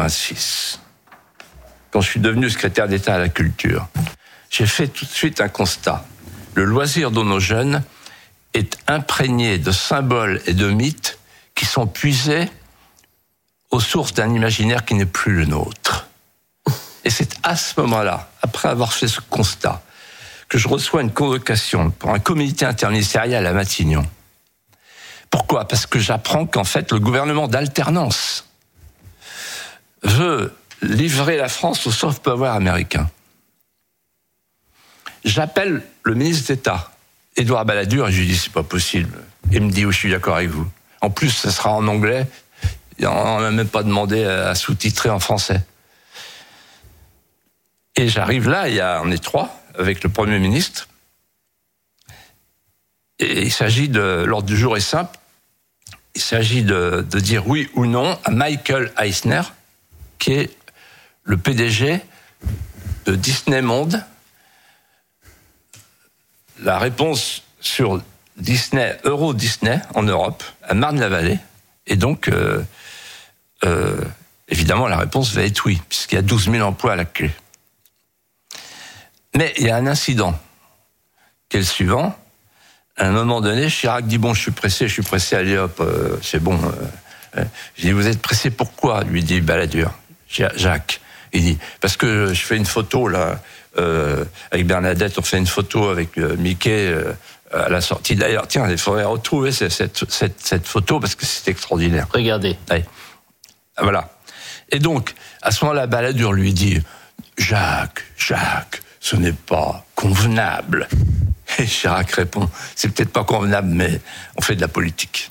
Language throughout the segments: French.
1986, quand je suis devenu secrétaire d'État à la culture, j'ai fait tout de suite un constat. Le loisir de nos jeunes est imprégné de symboles et de mythes qui sont puisés aux sources d'un imaginaire qui n'est plus le nôtre. Et c'est à ce moment-là, après avoir fait ce constat, que je reçois une convocation pour un comité interministériel à Matignon. Pourquoi ? Parce que j'apprends qu'en fait, le gouvernement d'alternance veut livrer la France au soft power américain. J'appelle le ministre d'État, Édouard Balladur, et je lui dis, c'est pas possible. Il me dit, oui, je suis d'accord avec vous. En plus, ça sera en anglais. On n'a même pas demandé à sous-titrer en français. Et j'arrive là, on est trois, avec le Premier ministre. Et il s'agit l'ordre du jour est simple. Il s'agit de dire oui ou non à Michael Eisner, qui est le PDG de Disney Monde. La réponse sur Disney, Euro Disney, en Europe, à Marne-la-Vallée. Et donc, évidemment, la réponse va être oui, puisqu'il y a 12 000 emplois à la clé. Mais il y a un incident, qui est le suivant. À un moment donné, Chirac dit, bon, je suis pressé, allez hop, c'est bon. Je dis, vous êtes pressé pourquoi ? Lui dit Balladur, Jacques. Il dit, parce que je fais une photo, là, avec Bernadette, on fait une photo avec Mickey à la sortie. D'ailleurs, tiens, il faudrait retrouver cette photo, parce que c'est extraordinaire. Regardez. Ouais. Voilà. Et donc, à ce moment-là, Balladur lui dit, Jacques, ce n'est pas convenable. Et Chirac répond, c'est peut-être pas convenable, mais on fait de la politique.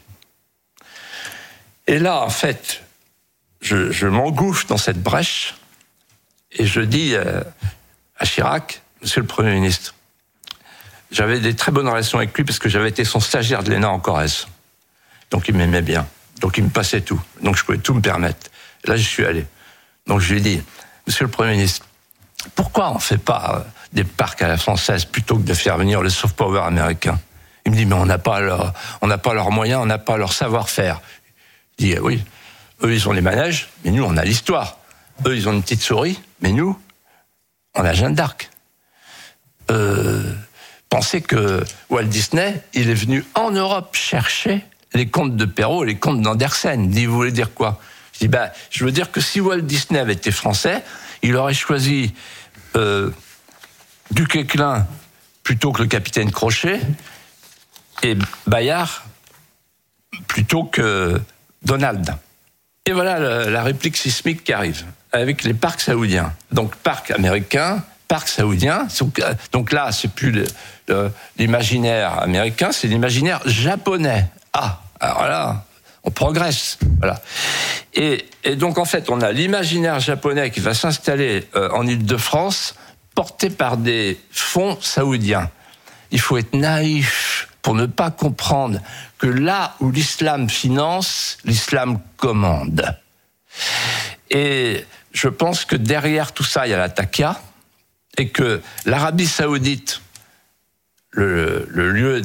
Et là, en fait, je m'engouffre dans cette brèche et je dis à Chirac, Monsieur le Premier ministre, j'avais des très bonnes relations avec lui parce que j'avais été son stagiaire de l'ENA en Corrèze. Donc il m'aimait bien. Donc il me passait tout. Donc je pouvais tout me permettre. Et là, je suis allé. Donc je lui ai dit, Monsieur le Premier ministre, pourquoi on ne fait pas des parcs à la française plutôt que de faire venir le soft power américain ? Il me dit, mais on n'a pas leurs moyens, on n'a pas leur savoir-faire. Je dis, oui, eux, ils ont les manèges, mais nous, on a l'histoire. Eux, ils ont une petite souris, mais nous, on a Jeanne d'Arc. Pensez que Walt Disney, il est venu en Europe chercher les contes de Perrault et les contes d'Andersen. Il dit, vous voulez dire quoi ? Je dis, je veux dire que si Walt Disney avait été français, il aurait choisi Duc Éclin plutôt que le capitaine Crochet et Bayard plutôt que Donald. Et voilà la réplique sismique qui arrive avec les parcs saoudiens. Donc parcs américains, parcs saoudiens. Donc là, c'est plus l'imaginaire américain, c'est l'imaginaire japonais. Ah, alors là, on progresse. Voilà. Et donc, en fait, on a l'imaginaire japonais qui va s'installer en Île-de-France, porté par des fonds saoudiens. Il faut être naïf pour ne pas comprendre que là où l'islam finance, l'islam commande. Et je pense que derrière tout ça, il y a la taqia, et que l'Arabie saoudite, le lieu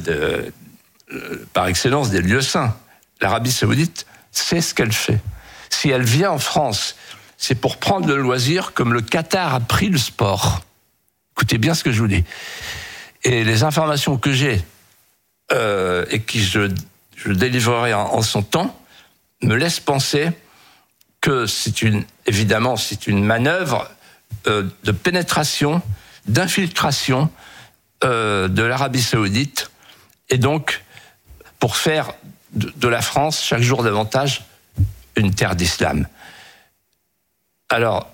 par excellence des lieux saints, l'Arabie saoudite sait ce qu'elle fait. Si elle vient en France, c'est pour prendre le loisir comme le Qatar a pris le sport. Écoutez bien ce que je vous dis. Et les informations que j'ai et qui je délivrerai en son temps me laissent penser que évidemment, c'est une manœuvre de pénétration, d'infiltration de l'Arabie saoudite, et donc pour faire de la France chaque jour davantage une terre d'islam. Alors,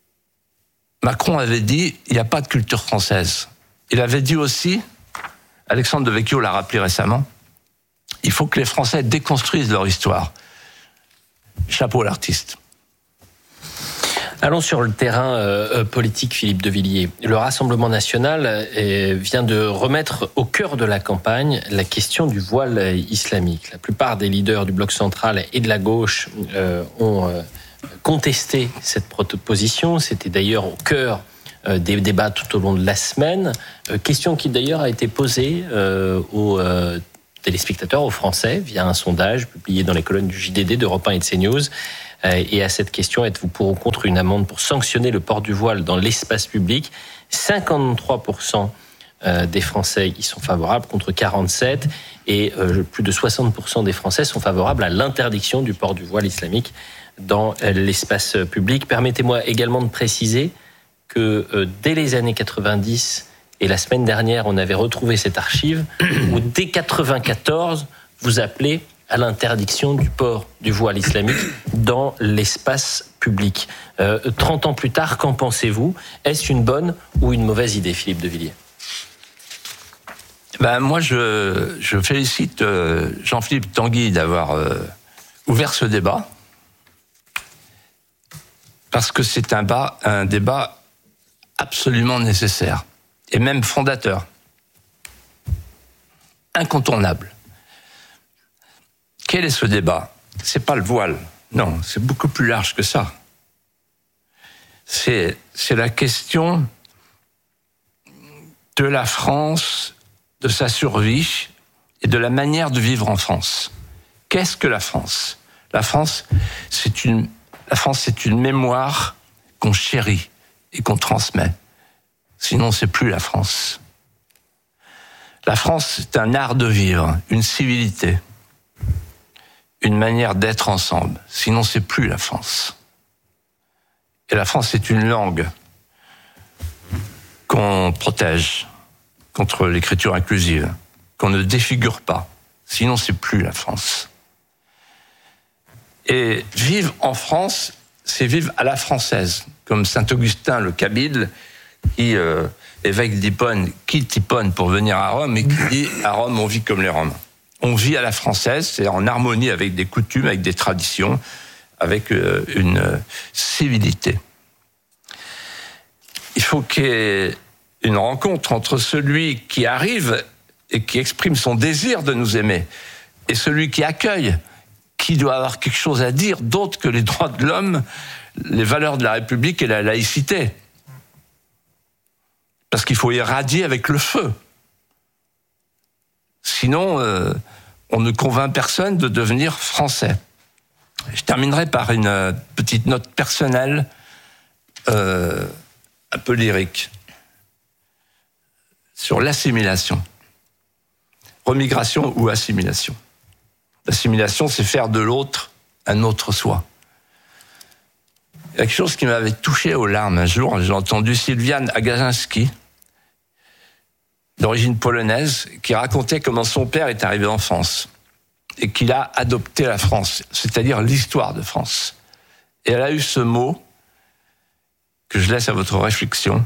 Macron avait dit, il n'y a pas de culture française. Il avait dit aussi, Alexandre Devecchio l'a rappelé récemment, il faut que les Français déconstruisent leur histoire. Chapeau à l'artiste. Allons sur le terrain politique, Philippe de Villiers. Le Rassemblement national vient de remettre au cœur de la campagne la question du voile islamique. La plupart des leaders du bloc central et de la gauche ont contesté cette proposition. C'était d'ailleurs au cœur des débats tout au long de la semaine. Question qui d'ailleurs a été posée aux téléspectateurs, aux Français, via un sondage publié dans les colonnes du JDD, d'Europe 1 et de CNews. Et à cette question, êtes-vous pour ou contre une amende pour sanctionner le port du voile dans l'espace public ? 53% des Français y sont favorables, contre 47%. Et plus de 60% des Français sont favorables à l'interdiction du port du voile islamique dans l'espace public. Permettez-moi également de préciser que dès les années 90 et la semaine dernière, on avait retrouvé cette archive où dès 94, vous appelez à l'interdiction du port du voile islamique dans l'espace public. 30 ans plus tard, qu'en pensez-vous ? Est-ce une bonne ou une mauvaise idée, Philippe de Villiers ? Moi, je félicite Jean-Philippe Tanguy d'avoir ouvert ce débat, parce que c'est un débat absolument nécessaire, et même fondateur, incontournable. Quel est ce débat ? C'est pas le voile, non, c'est beaucoup plus large que ça. C'est la question de la France, de sa survie et de la manière de vivre en France. Qu'est-ce que la France ? La France, c'est une mémoire qu'on chérit et qu'on transmet. Sinon, c'est plus la France. La France, c'est un art de vivre, une civilité, une manière d'être ensemble. Sinon, c'est plus la France. Et la France, c'est une langue qu'on protège contre l'écriture inclusive, qu'on ne défigure pas. Sinon, c'est plus la France. Et vivre en France, c'est vivre à la française, comme Saint-Augustin le Kabyle, qui, évêque d'Hippone, quitte Hippone pour venir à Rome et qui dit « à Rome, on vit comme les Romains ». On vit à la française, c'est en harmonie avec des coutumes, avec des traditions, avec une civilité. Il faut qu'il y ait une rencontre entre celui qui arrive et qui exprime son désir de nous aimer et celui qui accueille, qui doit avoir quelque chose à dire d'autre que les droits de l'homme, les valeurs de la République et la laïcité. Parce qu'il faut irradier avec le feu. Sinon, on ne convainc personne de devenir français. Je terminerai par une petite note personnelle, un peu lyrique, sur l'assimilation. Remigration ou assimilation. L'assimilation, c'est faire de l'autre un autre soi. Il y a quelque chose qui m'avait touché aux larmes un jour. J'ai entendu Sylwian Agazinski, d'origine polonaise, qui racontait comment son père est arrivé en France et qu'il a adopté la France, c'est-à-dire l'histoire de France. Et elle a eu ce mot que je laisse à votre réflexion.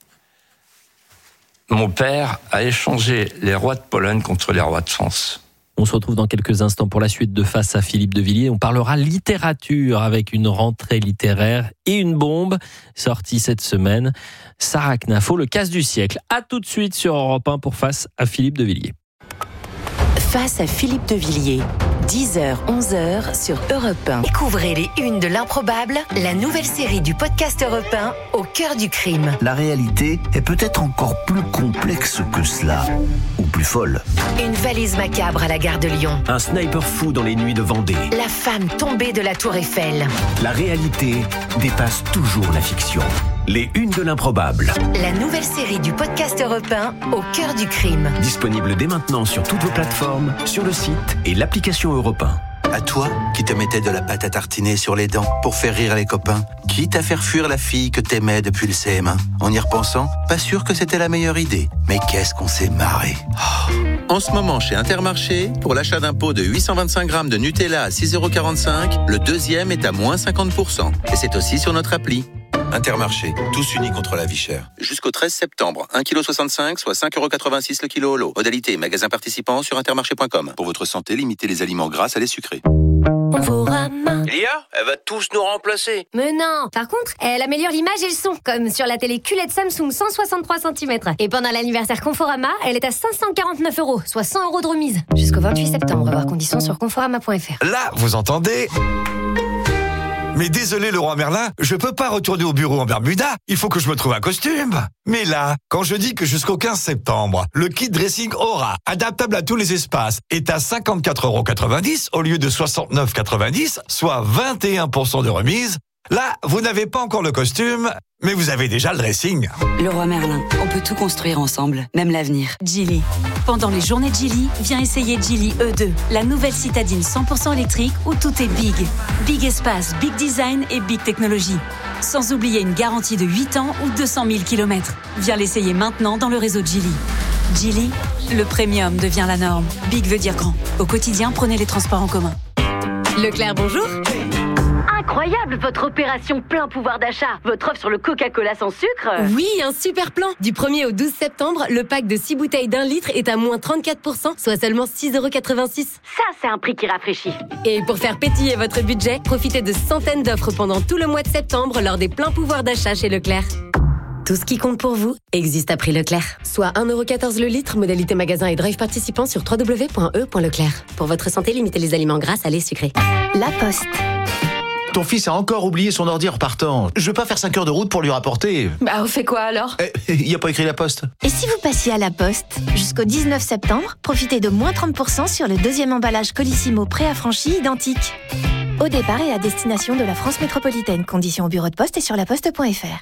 Mon père a échangé les rois de Pologne contre les rois de France. On se retrouve dans quelques instants pour la suite de Face à Philippe de Villiers. On parlera littérature avec une rentrée littéraire et une bombe sortie cette semaine. Sarah Knafo, le casse du siècle. À tout de suite sur Europe 1 pour Face à Philippe de Villiers. Face à Philippe de Villiers, 10h, 11h sur Europe 1. Découvrez les unes de l'improbable, la nouvelle série du podcast Europe 1 au cœur du crime. La réalité est peut-être encore plus complexe que cela, ou plus folle. Une valise macabre à la gare de Lyon. Un sniper fou dans les nuits de Vendée. La femme tombée de la Tour Eiffel. La réalité dépasse toujours la fiction. Les unes de l'improbable. La nouvelle série du podcast Europe 1 au cœur du crime. Disponible dès maintenant sur toutes vos plateformes, sur le site et l'application Europe 1. À toi, qui te mettais de la pâte à tartiner sur les dents pour faire rire les copains, quitte à faire fuir la fille que t'aimais depuis le CM1. En y repensant, pas sûr que c'était la meilleure idée. Mais qu'est-ce qu'on s'est marré. En ce moment, chez Intermarché, pour l'achat d'un pot de 825 grammes de Nutella à 6,45 €, le deuxième est à moins 50%. Et c'est aussi sur notre appli. Intermarché, tous unis contre la vie chère. Jusqu'au 13 septembre, 1,65 kg, soit 5,86 € le kilo au lot. Modalité, magasin participant sur intermarché.com. Pour votre santé, limitez les aliments gras, salés, sucrés. Lia, elle va tous nous remplacer. Mais non. Par contre, elle améliore l'image et le son, comme sur la télé QLED Samsung 163 cm. Et pendant l'anniversaire Conforama, elle est à 549 €, soit 100 € de remise. Jusqu'au 28 septembre, voir conditions sur conforama.fr. Là, vous entendez Mais désolé Leroy Merlin, je peux pas retourner au bureau en Bermuda, il faut que je me trouve un costume. Mais là, quand je dis que jusqu'au 15 septembre, le kit dressing Aura, adaptable à tous les espaces, est à 54,90 € au lieu de 69,90 €, soit 21% de remise, là, vous n'avez pas encore le costume, mais vous avez déjà le dressing. Leroy Merlin, on peut tout construire ensemble, même l'avenir. Geely. Pendant les journées de Geely, viens essayer Geely E2, la nouvelle citadine 100% électrique où tout est big. Big espace, big design et big technologie. Sans oublier une garantie de 8 ans ou 200 000 km. Viens l'essayer maintenant dans le réseau Geely. Geely, le premium devient la norme. Big veut dire grand. Au quotidien, prenez les transports en commun. Leclerc, bonjour. Incroyable votre opération plein pouvoir d'achat. Votre offre sur le Coca-Cola sans sucre. Oui, un super plan. Du 1er au 12 septembre, le pack de 6 bouteilles d'1 litre est à moins 34%, soit seulement 6,86 €. Ça, c'est un prix qui rafraîchit. Et pour faire pétiller votre budget, profitez de centaines d'offres pendant tout le mois de septembre lors des pleins pouvoirs d'achat chez Leclerc. Tout ce qui compte pour vous existe à prix Leclerc. Soit 1,14 € le litre, modalité magasin et drive participant sur www.e.leclerc. Pour votre santé, limitez les aliments gras, salés, sucrés. La Poste. Ton fils a encore oublié son ordi en repartant. Je veux pas faire 5 heures de route pour lui rapporter. Bah, on fait quoi alors ? Il a pas écrit La Poste. Et si vous passiez à La Poste ? Jusqu'au 19 septembre, profitez de moins 30% sur le deuxième emballage Colissimo préaffranchi identique. Au départ et à destination de la France métropolitaine. Conditions au bureau de poste et sur laposte.fr.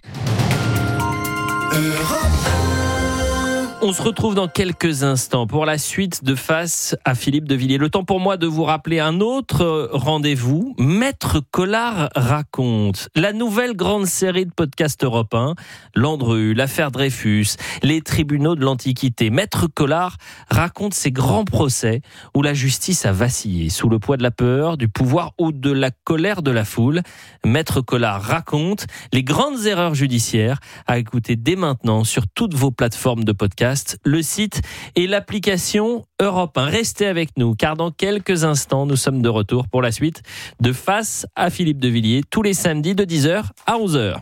On se retrouve dans quelques instants pour la suite de Face à Philippe de Villiers. Le temps pour moi de vous rappeler un autre rendez-vous. Maître Collard raconte. La nouvelle grande série de podcasts Europe 1. Landru, l'affaire Dreyfus, les tribunaux de l'Antiquité. Maître Collard raconte ses grands procès où la justice a vacillé sous le poids de la peur, du pouvoir ou de la colère de la foule. Maître Collard raconte les grandes erreurs judiciaires à écouter dès maintenant sur toutes vos plateformes de podcast, le site et l'application Europe 1. Restez avec nous, car dans quelques instants, nous sommes de retour pour la suite de Face à Philippe de Villiers, tous les samedis de 10h à 11h.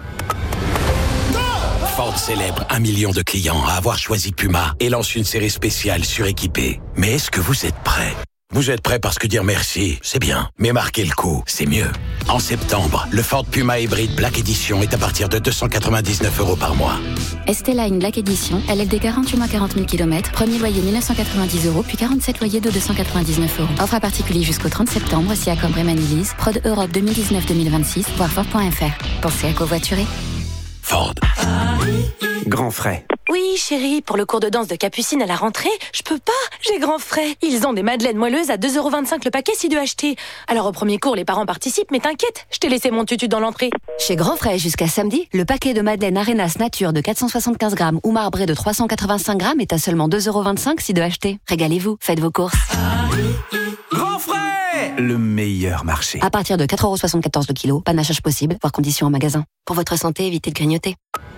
Ford célèbre 1 million de clients à avoir choisi Puma et lance une série spéciale suréquipée. Mais est-ce que vous êtes prêts ? Vous êtes prêts parce que dire merci, c'est bien. Mais marquer le coup, c'est mieux. En septembre, le Ford Puma Hybrid Black Edition est à partir de 299 € par mois. Esteline Black Edition, LLD 48 mois 40 000 km, premier loyer 1990 €, puis 47 loyers de 299 €. Offre à particulier jusqu'au 30 septembre, si à Bremen Lease, Prod Europe 2019-2026, voir Ford.fr. Pensez à covoiturer. Ford. Grand frais. Oui, chérie, pour le cours de danse de Capucine à la rentrée, je peux pas, j'ai grand frais. Ils ont des madeleines moelleuses à 2,25 € le paquet si deux achetés. Alors au premier cours, les parents participent, mais t'inquiète, je t'ai laissé mon tutu dans l'entrée. Chez Grand Frais, jusqu'à samedi, le paquet de madeleine Arenas Nature de 475 grammes ou marbré de 385 grammes est à seulement 2,25 € si deux achetés. Régalez-vous, faites vos courses. Grand frais, le meilleur marché. À partir de 4,74 € le kilo, panachage possible, voire conditions en magasin. Pour votre santé, évitez de grignoter.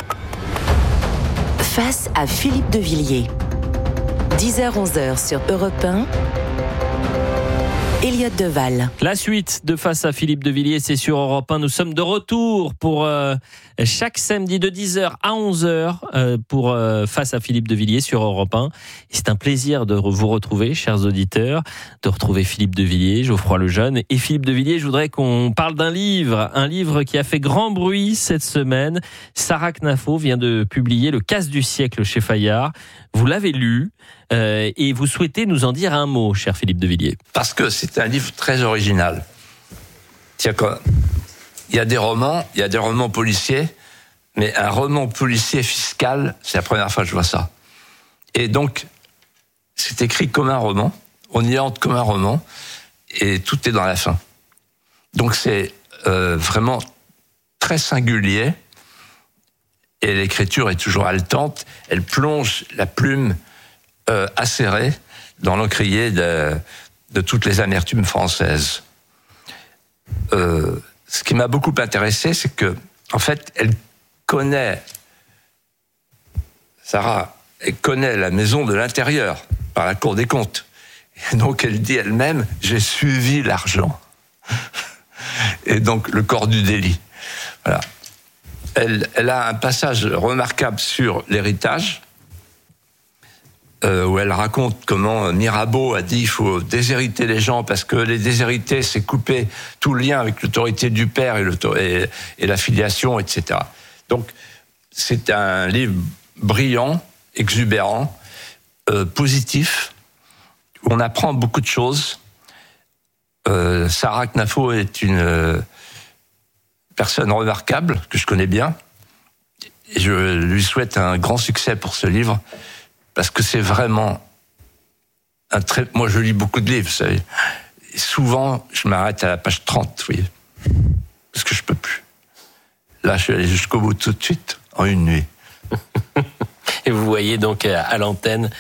Face à Philippe de Villiers. 10h-11h sur Europe 1. Elliott Deval. La suite de Face à Philippe de Villiers, c'est sur Europe 1. Nous sommes de retour pour chaque samedi de 10h à 11h pour Face à Philippe de Villiers sur Europe 1. Et c'est un plaisir de vous retrouver, chers auditeurs, de retrouver Philippe de Villiers, Geoffroy Lejeune et Philippe de Villiers. Je voudrais qu'on parle d'un livre qui a fait grand bruit cette semaine. Sarah Knafo vient de publier Le casse du siècle chez Fayard. Vous l'avez lu et vous souhaitez nous en dire un mot, cher Philippe de Villiers. Parce que c'est un livre très original. Il y a des romans policiers, mais un roman policier fiscal, c'est la première fois que je vois ça. Et donc, c'est écrit comme un roman, on y entre comme un roman, et tout est dans la fin. Donc c'est vraiment très singulier, et l'écriture est toujours haletante, elle plonge la plume acérée dans l'encrier de toutes les amertumes françaises. Ce qui m'a beaucoup intéressé, c'est que, en fait, Sarah connaît la maison de l'intérieur par la Cour des comptes. Et donc elle dit elle-même, j'ai suivi l'argent. Et donc le corps du délit. Voilà. Elle a un passage remarquable sur l'héritage. où elle raconte comment Mirabeau a dit il faut déshériter les gens parce que les déshérités, c'est couper tout lien avec l'autorité du père et la filiation, etc. Donc, c'est un livre brillant, exubérant, positif, où on apprend beaucoup de choses. Sarah Knafo est une personne remarquable, que je connais bien, et je lui souhaite un grand succès pour ce livre, parce que c'est vraiment moi, je lis beaucoup de livres, vous savez. Et souvent, je m'arrête à la page 30, vous voyez. Parce que je peux plus. Là, je suis allé jusqu'au bout tout de suite, en une nuit. Et vous voyez donc à l'antenne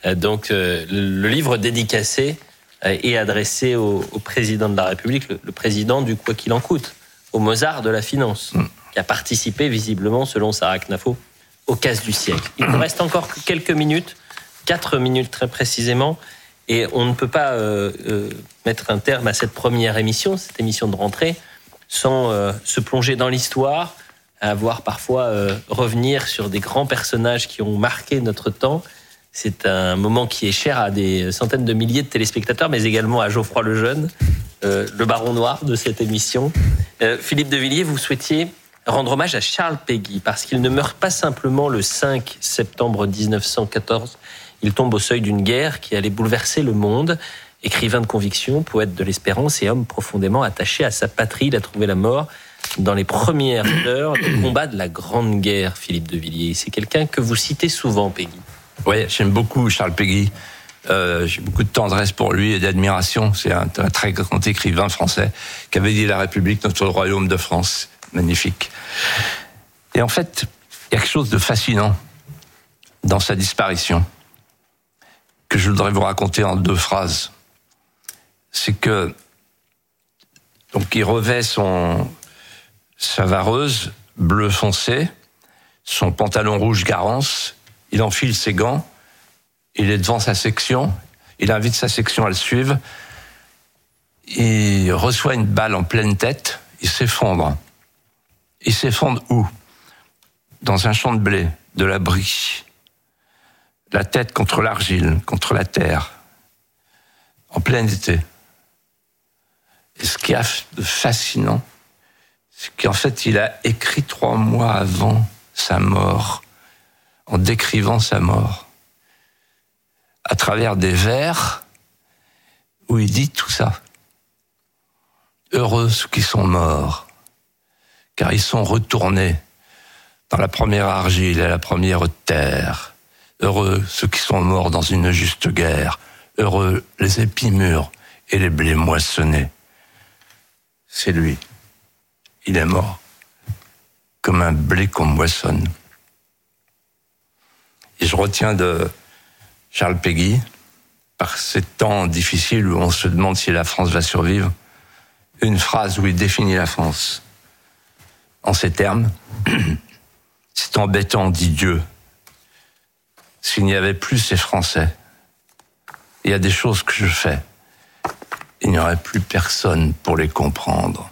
le livre dédicacé et adressé au président de la République, le président du quoi qu'il en coûte, au Mozart de la finance, qui a participé visiblement, selon Sarah Knafo, au casse du siècle. Il nous reste encore quelques minutes, 4 minutes très précisément, et on ne peut pas mettre un terme à cette première émission, cette émission de rentrée, sans se plonger dans l'histoire, à voir parfois revenir sur des grands personnages qui ont marqué notre temps. C'est un moment qui est cher à des centaines de milliers de téléspectateurs, mais également à Geoffroy Lejeune, le baron noir de cette émission. Philippe de Villiers, vous souhaitiez rendre hommage à Charles Péguy, parce qu'il ne meurt pas simplement le 5 septembre 1914. Il tombe au seuil d'une guerre qui allait bouleverser le monde. Écrivain de conviction, poète de l'espérance et homme profondément attaché à sa patrie, il a trouvé la mort dans les premières heures du combat de la Grande Guerre, Philippe de Villiers. C'est quelqu'un que vous citez souvent, Péguy. Oui, j'aime beaucoup Charles Péguy. J'ai beaucoup de tendresse pour lui et d'admiration. C'est un très grand écrivain français qui avait dit la République, notre royaume de France. Magnifique. Et en fait, il y a quelque chose de fascinant dans sa disparition que je voudrais vous raconter en 2 phrases. C'est que donc il revêt sa vareuse bleu foncé, son pantalon rouge Garance, il enfile ses gants, il est devant sa section, il invite sa section à le suivre, il reçoit une balle en pleine tête, il s'effondre. Il s'effondre où ? Dans un champ de blé, de la brie. La tête contre l'argile, contre la terre. En plein été. Et ce qui est de fascinant, c'est qu'en fait, il a écrit 3 mois avant sa mort, en décrivant sa mort, à travers des vers où il dit tout ça. Heureux ceux qui sont morts, car ils sont retournés dans la première argile et la première terre. Heureux ceux qui sont morts dans une juste guerre. Heureux les épis mûrs et les blés moissonnés. C'est lui. Il est mort, comme un blé qu'on moissonne. Et je retiens de Charles Péguy, par ces temps difficiles où on se demande si la France va survivre, une phrase où il définit la France. En ces termes, c'est embêtant, dit Dieu, s'il n'y avait plus ces Français. Il y a des choses que je fais. Il n'y aurait plus personne pour les comprendre.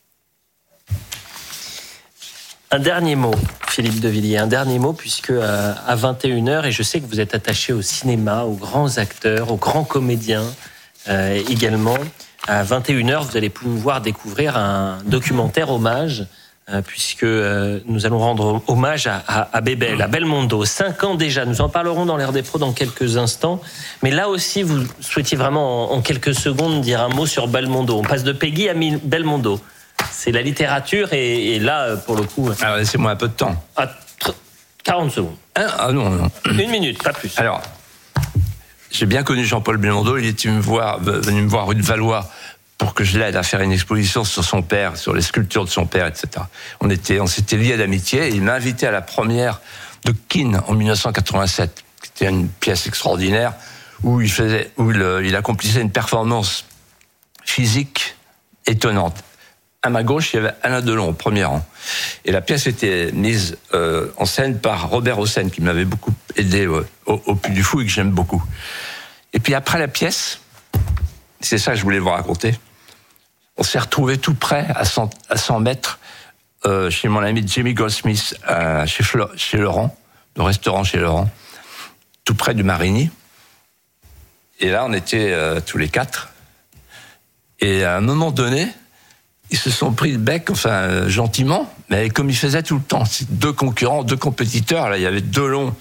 Un dernier mot, Philippe de Villiers, un dernier mot, puisque à 21h, et je sais que vous êtes attaché au cinéma, aux grands acteurs, aux grands comédiens également, à 21h, vous allez pouvoir découvrir un documentaire hommage, puisque nous allons rendre hommage à Bébel, à Belmondo. 5 ans déjà, nous en parlerons dans l'Air des Pros dans quelques instants. Mais là aussi, vous souhaitiez vraiment en quelques secondes dire un mot sur Belmondo. On passe de Péguy à Belmondo. C'est la littérature et là, pour le coup... Alors, laissez-moi un peu de temps. 40 secondes. Ah non. 1 minute, pas plus. Alors, j'ai bien connu Jean-Paul Belmondo. Il était venu me voir rue de Valois pour que je l'aide à faire une exposition sur son père, sur les sculptures de son père, etc. On s'était liés d'amitié et il m'a invité à la première de Keane en 1987, qui était une pièce extraordinaire où il accomplissait une performance physique étonnante. À ma gauche, il y avait Alain Delon au premier rang. Et la pièce était mise en scène par Robert Hossein, qui m'avait beaucoup aidé au Puy du Fou et que j'aime beaucoup. Et puis après la pièce, c'est ça que je voulais vous raconter, on s'est retrouvés tout près, à 100 mètres, chez mon ami Jimmy Goldsmith, chez Laurent, le restaurant chez Laurent, tout près du Marigny. Et là, on était tous les 4. Et à un moment donné, ils se sont pris le bec, gentiment, mais comme ils faisaient tout le temps. C'est 2 concurrents, 2 compétiteurs. Là, il y avait Delon,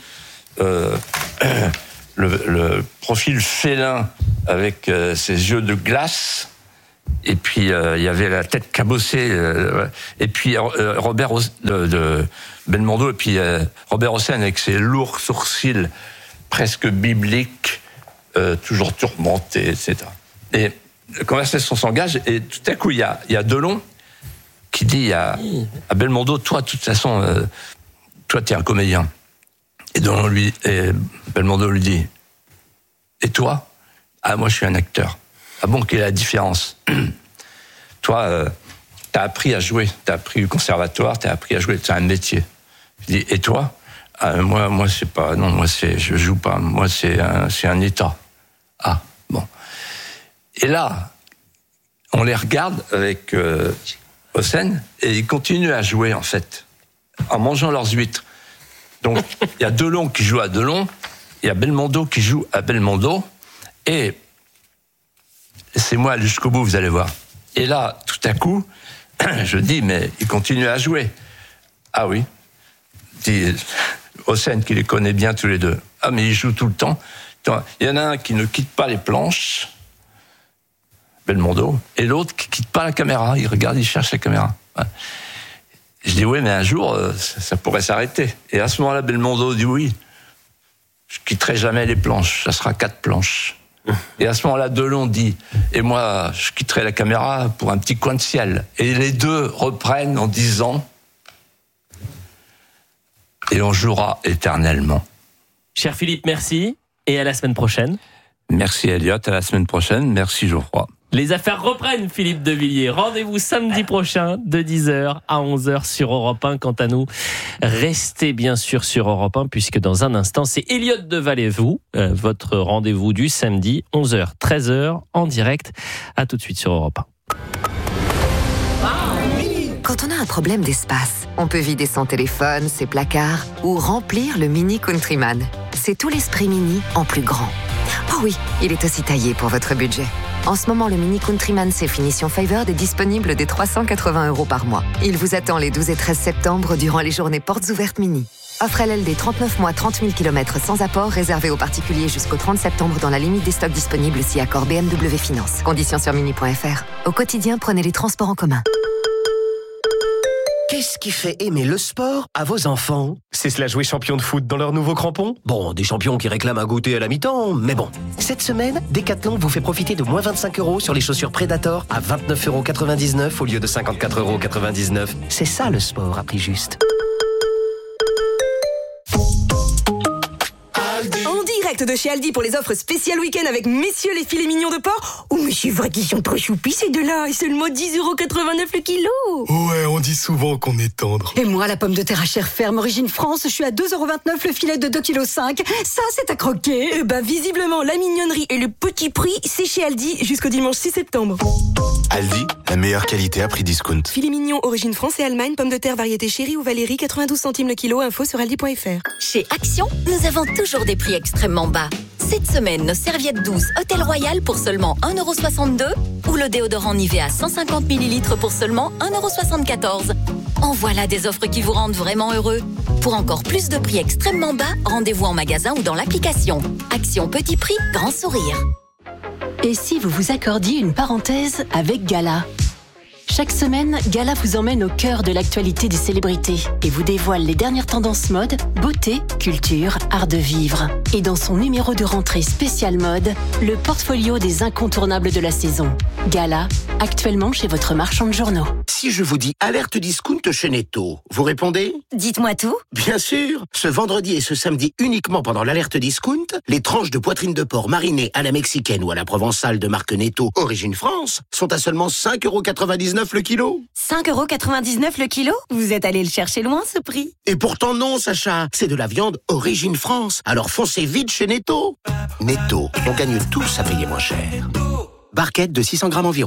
le profil félin avec ses yeux de glace. Et puis, il y avait la tête cabossée. Et puis, Robert de Belmondo, et puis Robert Hossein avec ses lourds sourcils presque bibliques, toujours tourmentés, etc. Et la conversation s'engage, et tout à coup, il y a Delon qui dit à Belmondo, toi, de toute façon, toi, t'es un comédien. Et Belmondo lui dit, et toi? Ah, moi, je suis un acteur. Ah bon, quelle est la différence? Toi, t'as appris à jouer, t'as appris au conservatoire, t'as appris à jouer, c'est un métier. Je dis, et toi? Ah, moi, c'est pas, non, je joue pas, moi, c'est un état. Ah, bon. Et là, on les regarde avec Hossein, et ils continuent à jouer, en fait, en mangeant leurs huîtres. Donc, il y a Delon qui joue à Delon, il y a Belmondo qui joue à Belmondo, et c'est moi jusqu'au bout, vous allez voir. Et là, tout à coup, je dis, mais ils continuent à jouer. Ah oui, dit Hossein, qui les connaît bien tous les deux. Ah, mais ils jouent tout le temps. Il y en a un qui ne quitte pas les planches, Belmondo, et l'autre qui quitte pas la caméra. Il regarde, il cherche la caméra. Ouais. Je dis, oui, mais un jour, ça pourrait s'arrêter. Et à ce moment-là, Belmondo dit, oui, je quitterai jamais les planches, ça sera 4 planches. Et à ce moment-là, Delon dit, et moi, je quitterai la caméra pour un petit coin de ciel. Et les deux reprennent en disant, et on jouera éternellement. Cher Philippe, merci, et à la semaine prochaine. Merci Elliot, à la semaine prochaine. Merci Geoffroy. Les affaires reprennent, Philippe de Villiers. Rendez-vous samedi prochain de 10h à 11h sur Europe 1. Quant à nous, restez bien sûr sur Europe 1, puisque dans un instant, c'est Elliot de Vallée-vous, votre rendez-vous du samedi, 11h, 13h, en direct. À tout de suite sur Europe 1. Quand on a un problème d'espace, on peut vider son téléphone, ses placards ou remplir le Mini Countryman. C'est tout l'esprit Mini en plus grand. Oh oui, il est aussi taillé pour votre budget. En ce moment, le Mini Countryman C Finition Favored est disponible dès 380 € par mois. Il vous attend les 12 et 13 septembre durant les journées portes ouvertes Mini. Offre LLD 39 mois, 30 000 km sans apport, réservé aux particuliers jusqu'au 30 septembre dans la limite des stocks disponibles si accord BMW Finance. Conditions sur mini.fr. Au quotidien, prenez les transports en commun. Qu'est-ce qui fait aimer le sport à vos enfants? C'est cela jouer champion de foot dans leurs nouveaux crampons? Bon, des champions qui réclament un goûter à la mi-temps, mais bon. Cette semaine, Decathlon vous fait profiter de moins 25 € sur les chaussures Predator à 29,99 € au lieu de 54,99 €. C'est ça le sport à prix juste. De chez Aldi pour les offres spéciales week-end avec messieurs les filets mignons de porc. Oh mais c'est vrai qu'ils sont trop choupis ces deux-là, et seulement 10,89 € le kilo. Ouais, on dit souvent qu'on est tendre. Et moi, la pomme de terre à chair ferme origine France, je suis à 2,29 € le filet de 2,5 kg. Ça, c'est à croquer. Et visiblement, la mignonnerie et le petit prix, c'est chez Aldi jusqu'au dimanche 6 septembre. Aldi, la meilleure qualité à prix discount. Filet mignon origine France et Allemagne, pomme de terre variété chérie ou Valérie, 92 centimes le kilo, info sur aldi.fr. Chez Action, nous avons toujours des prix extrêmement bas. Cette semaine, nos serviettes douces Hôtel Royal pour seulement 1,62 € ou le déodorant Nivea 150 ml pour seulement 1,74 €. En voilà des offres qui vous rendent vraiment heureux. Pour encore plus de prix extrêmement bas, rendez-vous en magasin ou dans l'application. Action petit prix, grand sourire. Et si vous vous accordiez une parenthèse avec Gala? Chaque semaine, Gala vous emmène au cœur de l'actualité des célébrités et vous dévoile les dernières tendances mode, beauté, culture, art de vivre. Et dans son numéro de rentrée spécial mode, le portfolio des incontournables de la saison. Gala, actuellement chez votre marchand de journaux. Si je vous dis alerte discount chez Netto, vous répondez? Dites-moi tout. Bien sûr. Ce vendredi et ce samedi uniquement pendant l'alerte discount, les tranches de poitrine de porc marinées à la mexicaine ou à la provençale de marque Netto Origine France sont à seulement 5,99 € le kilo. 5,99 € le kilo? Vous êtes allé le chercher loin, ce prix. Et pourtant non, Sacha. C'est de la viande Origine France. Alors foncez vite chez Netto. Netto, on gagne tous à payer moins cher. Barquette de 600 grammes environ.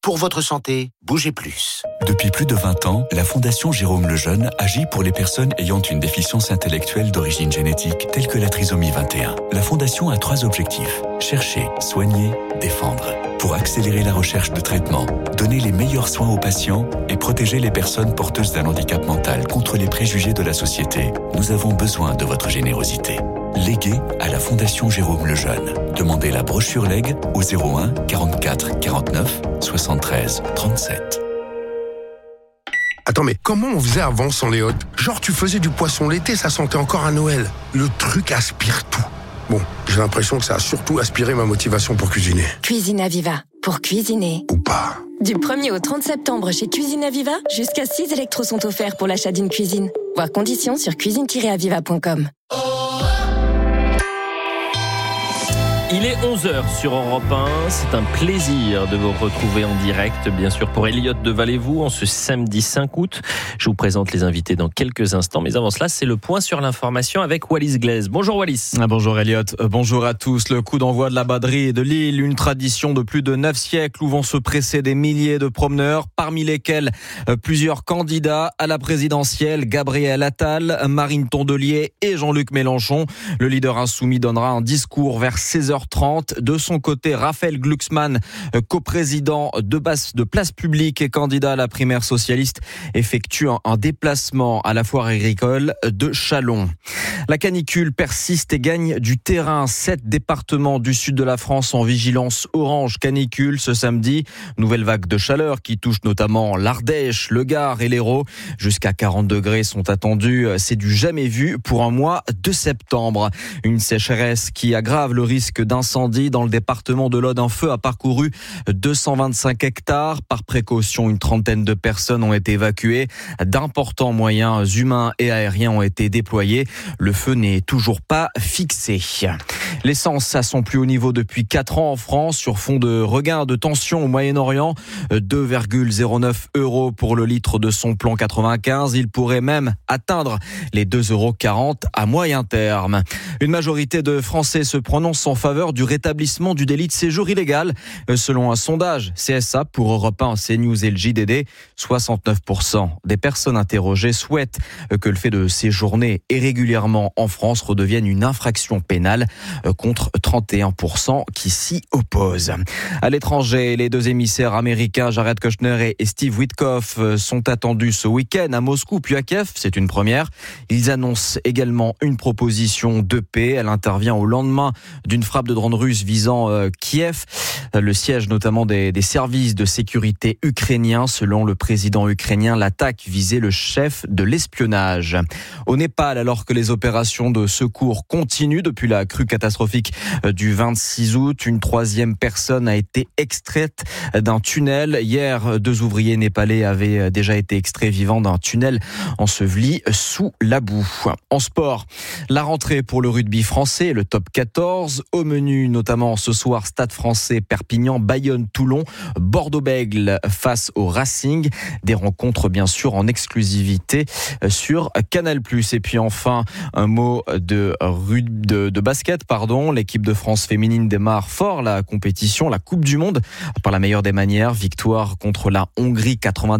Pour votre santé, bougez plus. Depuis plus de 20 ans, la Fondation Jérôme Lejeune agit pour les personnes ayant une déficience intellectuelle d'origine génétique, telle que la trisomie 21. La Fondation a 3 objectifs. Chercher, soigner, défendre. Pour accélérer la recherche de traitement, donner les meilleurs soins aux patients et protéger les personnes porteuses d'un handicap mental contre les préjugés de la société, nous avons besoin de votre générosité. Léguez à la Fondation Jérôme Lejeune. Demandez la brochure Leg au 01 44 49 73 37. Attends, mais comment on faisait avant sans les hôtes ? Genre, tu faisais du poisson l'été, ça sentait encore à Noël. Le truc aspire tout. Bon, j'ai l'impression que ça a surtout aspiré ma motivation pour cuisiner. Cuisine Aviva, pour cuisiner. Ou pas. Du 1er au 30 septembre chez Cuisine Aviva, jusqu'à 6 électros sont offerts pour l'achat d'une cuisine. Voir conditions sur cuisine-aviva.com. Il est 11h sur Europe 1, c'est un plaisir de vous retrouver en direct, bien sûr, pour Elliot de Valez-vous, en ce samedi 5 août. Je vous présente les invités dans quelques instants, mais avant cela, c'est le point sur l'information avec Wallis Glaise. Bonjour Wallis. Bonjour Elliot, bonjour à tous. Le coup d'envoi de la Baderie de Lille, une tradition de plus de 9 siècles où vont se presser des milliers de promeneurs, parmi lesquels plusieurs candidats à la présidentielle, Gabriel Attal, Marine Tondelier et Jean-Luc Mélenchon. Le leader insoumis donnera un discours vers 16h30. De son côté, Raphaël Glucksmann, coprésident de Place Publique et candidat à la primaire socialiste, effectue un déplacement à la foire agricole de Châlons. La canicule persiste et gagne du terrain. 7 départements du sud de la France en vigilance orange canicule ce samedi. Nouvelle vague de chaleur qui touche notamment l'Ardèche, le Gard et l'Hérault. Jusqu'à 40 degrés sont attendus. C'est du jamais vu pour un mois de septembre. Une sécheresse qui aggrave le risque d'incendie dans le département de l'Aude. Un feu a parcouru 225 hectares. Par précaution, une trentaine de personnes ont été évacuées. D'importants moyens humains et aériens ont été déployés. Le feu n'est toujours pas fixé. L'essence à son plus haut niveau depuis 4 ans en France, sur fond de regain de tension au Moyen-Orient. 2,09 € pour le litre de son plan 95. Il pourrait même atteindre les 2,40 € à moyen terme. Une majorité de Français se prononce en faveur du rétablissement du délit de séjour illégal. Selon un sondage CSA pour Europe 1, CNews et le JDD, 69% des personnes interrogées souhaitent que le fait de séjourner irrégulièrement en France redevienne une infraction pénale, contre 31% qui s'y opposent. À l'étranger, les 2 émissaires américains Jared Kushner et Steve Witkoff sont attendus ce week-end à Moscou puis à Kiev. C'est une première. Ils annoncent également une proposition de paix. Elle intervient au lendemain d'une frappe de drone russe visant Kiev, le siège notamment des services de sécurité ukrainiens. Selon le président ukrainien, l'attaque visait le chef de l'espionnage. Au Népal, alors que les opérations de secours continuent depuis la crue catastrophique du 26 août, une 3e personne a été extraite d'un tunnel. Hier, 2 ouvriers népalais avaient déjà été extraits vivants d'un tunnel enseveli sous la boue. En sport, la rentrée pour le rugby français, le top 14. Au menu, notamment ce soir, Stade Français, Perpignan, Bayonne, Toulon, Bordeaux-Bègles face au Racing. Des rencontres, bien sûr, en exclusivité sur Canal+. Et puis enfin, un mot de basket, L'équipe de France féminine démarre fort la compétition, la Coupe du Monde, par la meilleure des manières. Victoire contre la Hongrie,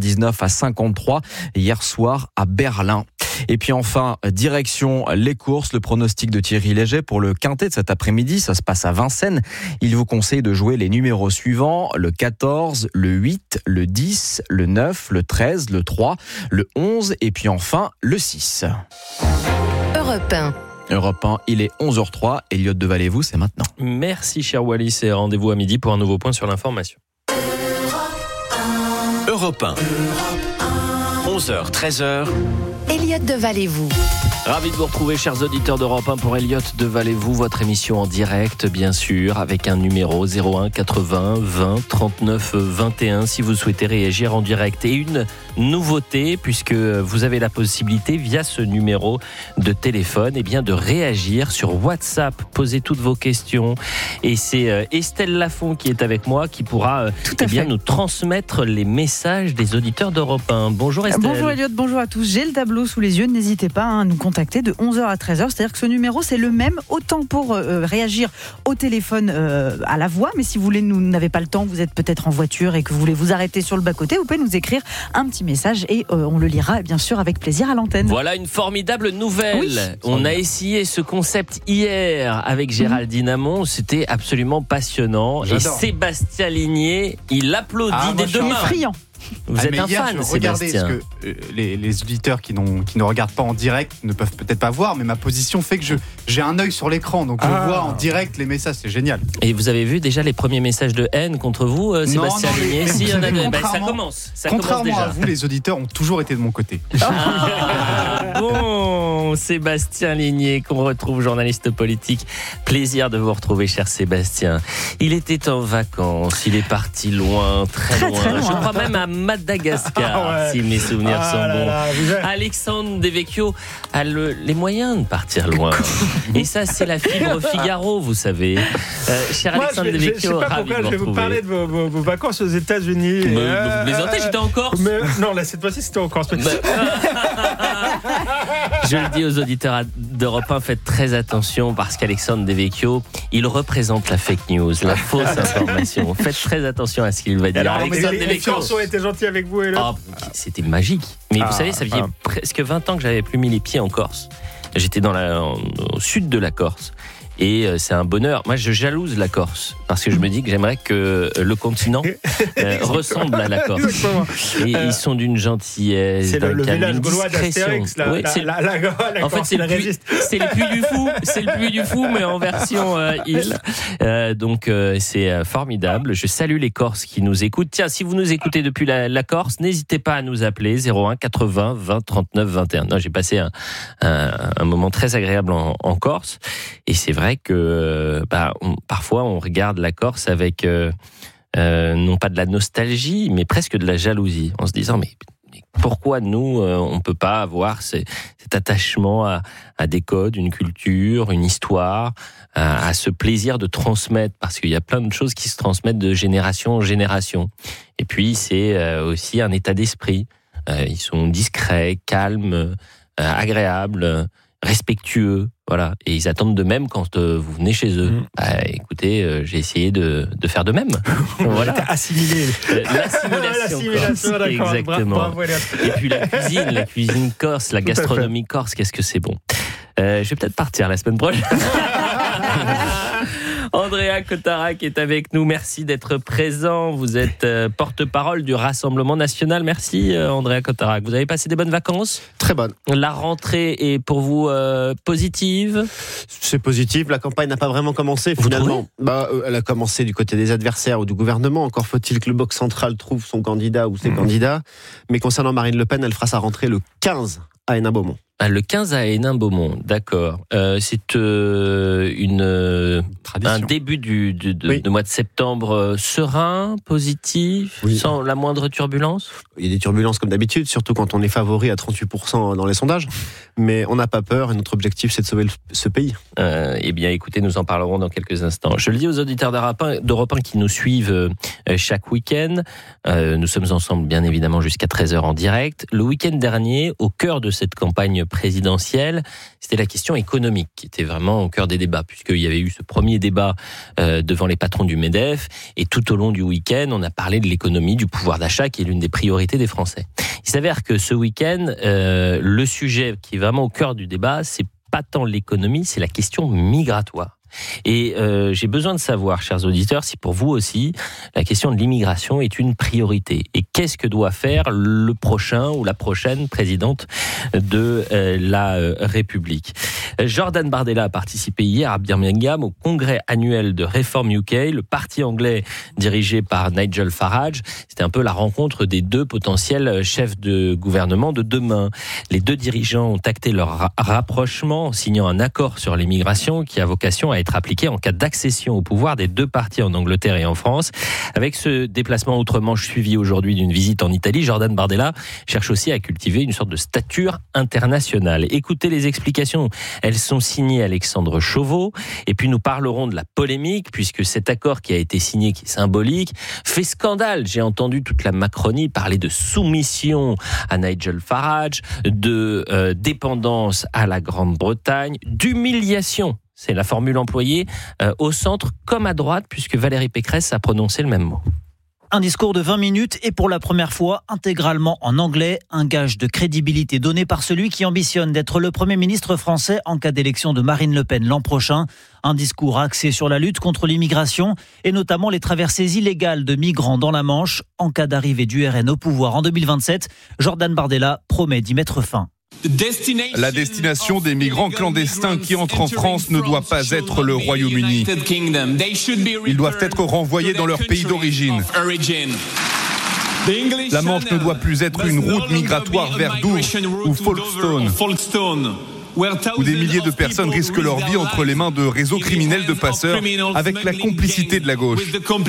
99-53, hier soir à Berlin. Et puis enfin, direction les courses, le pronostic de Thierry Léger pour le quintet de cet après-midi, ça se passe à Vincennes. Il vous conseille de jouer les numéros suivants, le 14, le 8, le 10, le 9, le 13, le 3, le 11 et puis enfin le 6. Europe 1. Europe 1, il est 11h03. Elliot de Valez-vous, c'est maintenant. Merci cher Wallis et rendez-vous à midi pour un nouveau point sur l'information. Europe 1. 11h, 13h. Elliot de Valez-vous. Ravi de vous retrouver, chers auditeurs d'Europe 1, pour Elliot de Valez-vous, votre émission en direct, bien sûr, avec un numéro 01 80 20 39 21, si vous souhaitez réagir en direct. Et une nouveauté, puisque vous avez la possibilité, via ce numéro de téléphone, de réagir sur WhatsApp, poser toutes vos questions. Et c'est Estelle Lafont qui est avec moi, qui pourra nous transmettre les messages des auditeurs d'Europe 1. Bonjour Estelle. Bonjour Elliot, bonjour à tous. J'ai le tableau sous les yeux, n'hésitez pas à nous contacter contacter de 11h à 13h. C'est-à-dire que ce numéro, c'est le même, autant pour réagir au téléphone à la voix, mais si vous n'avez pas le temps, vous êtes peut-être en voiture et que vous voulez vous arrêter sur le bas-côté, vous pouvez nous écrire un petit message et on le lira bien sûr avec plaisir à l'antenne. Voilà une formidable nouvelle. Oui. On a essayé ce concept hier avec Géraldine Amont, c'était absolument passionnant. J'adore. Et Sébastien Ligné, il applaudit des deux mains. Friand. Vous êtes un fan, Sébastien. Regardez, ce que les auditeurs qui ne regardent pas en direct ne peuvent peut-être pas voir, mais ma position fait que j'ai un œil sur l'écran, donc je vois en direct les messages, c'est génial. Et vous avez vu déjà les premiers messages de haine contre vous, Sébastien Ligné? Si, il y en a deux. Ça commence. Contrairement à vous, les auditeurs ont toujours été de mon côté. Bon, Sébastien Ligné, qu'on retrouve journaliste politique. Plaisir de vous retrouver, cher Sébastien. Il était en vacances, il est parti loin, très loin. Je crois même à Madagascar, si mes souvenirs sont bons. Alexandre Devecchio a les moyens de partir loin. Et ça, c'est la fibre Figaro, vous savez. Cher Alexandre Devecchio, je sais pas pourquoi je vais vous parler de vos vacances aux États-Unis. Vous plaisantez, j'étais en Corse. Non, là, cette fois-ci, c'était en Corse. Je le dis aux auditeurs d'Europe 1, faites très attention parce qu'Alexandre Devecchio, il représente la fake news, la fausse information. Faites très attention à ce qu'il va dire. Alors, Alexandre Devecchio était gentil avec vous et là. C'était magique. Mais vous savez, ça faisait presque 20 ans que j'avais plus mis les pieds en Corse. J'étais au sud de la Corse. Et c'est un bonheur. Moi, je jalouse la Corse parce que je me dis que j'aimerais que le continent ressemble à la Corse. Et ils sont d'une gentillesse, c'est d'un le calme, village d'une gaulois discrétion. d'Astérix. En fait, c'est le Puy du Fou. C'est le Puy du Fou, mais en version île. Donc, c'est formidable. Je salue les Corses qui nous écoutent. Tiens, si vous nous écoutez depuis la Corse, n'hésitez pas à nous appeler 01 80 20 39 21. Non, j'ai passé un moment très agréable en Corse. Et c'est vrai que parfois on regarde la Corse avec non pas de la nostalgie, mais presque de la jalousie, en se disant mais pourquoi nous on peut pas avoir cet attachement à des codes, une culture, une histoire, à ce plaisir de transmettre, parce qu'il y a plein de choses qui se transmettent de génération en génération. Et puis c'est aussi un état d'esprit. Ils sont discrets, calmes, agréables, respectueux, voilà, et ils attendent de même quand vous venez chez eux. Écoutez, j'ai essayé de faire de même. Voilà. Assimilé. L'assimilation corse, exactement. Bravo. Et puis la cuisine corse, la gastronomie corse, qu'est-ce que c'est bon. Je vais peut-être partir la semaine prochaine. Andrea Cotarac est avec nous. Merci d'être présent. Vous êtes porte-parole du Rassemblement national. Merci Andrea Cotarac. Vous avez passé des bonnes vacances? Très bonnes. La rentrée est pour vous positive? C'est positif. La campagne n'a pas vraiment commencé finalement. Elle a commencé du côté des adversaires ou du gouvernement. Encore faut-il que le bloc central trouve son candidat ou ses candidats. Mais concernant Marine Le Pen, elle fera sa rentrée le 15 à Hénin-Beaumont. Le 15 à Hénin-Beaumont, d'accord. C'est un début de mois de septembre serein, positif, sans la moindre turbulence? Il y a des turbulences comme d'habitude, surtout quand on est favori à 38% dans les sondages. Mais on n'a pas peur et notre objectif, c'est de sauver ce pays. Eh bien, écoutez, nous en parlerons dans quelques instants. Je le dis aux auditeurs d'Europe 1 qui nous suivent chaque week-end. Nous sommes ensemble, bien évidemment, jusqu'à 13h en direct. Le week-end dernier, au cœur de cette campagne présidentielle, c'était la question économique qui était vraiment au cœur des débats, puisqu'il y avait eu ce premier débat devant les patrons du MEDEF, et tout au long du week-end, on a parlé de l'économie, du pouvoir d'achat, qui est l'une des priorités des Français. Il s'avère que ce week-end, le sujet qui est vraiment au cœur du débat, c'est pas tant l'économie, c'est la question migratoire. Et j'ai besoin de savoir, chers auditeurs, si pour vous aussi, la question de l'immigration est une priorité. Et qu'est-ce que doit faire le prochain ou la prochaine présidente de la République? Jordan Bardella a participé hier à Birmingham au congrès annuel de Reform UK, le parti anglais dirigé par Nigel Farage. C'était un peu la rencontre des deux potentiels chefs de gouvernement de demain. Les deux dirigeants ont acté leur rapprochement en signant un accord sur l'immigration qui a vocation à être appliqué en cas d'accession au pouvoir des deux partis en Angleterre et en France. Avec ce déplacement outre-Manche suivi aujourd'hui d'une visite en Italie, Jordan Bardella cherche aussi à cultiver une sorte de stature internationale. Écoutez les explications Elles sont signées Alexandre Chauveau. Et puis nous parlerons de la polémique, puisque cet accord qui a été signé, qui est symbolique, fait scandale. J'ai entendu toute la Macronie parler de soumission à Nigel Farage, de dépendance à la Grande-Bretagne, d'humiliation. C'est la formule employée au centre comme à droite, puisque Valérie Pécresse a prononcé le même mot. Un discours de 20 minutes et pour la première fois intégralement en anglais, un gage de crédibilité donné par celui qui ambitionne d'être le Premier ministre français en cas d'élection de Marine Le Pen l'an prochain. Un discours axé sur la lutte contre l'immigration et notamment les traversées illégales de migrants dans la Manche. En cas d'arrivée du RN au pouvoir en 2027, Jordan Bardella promet d'y mettre fin. La destination des migrants clandestins qui entrent en France ne doit pas être le Royaume-Uni. Ils doivent être renvoyés dans leur pays d'origine. La Manche ne doit plus être une route migratoire vers Douvres ou Folkestone, où des milliers de personnes risquent leur vie entre les mains de réseaux criminels de passeurs avec la complicité de la gauche.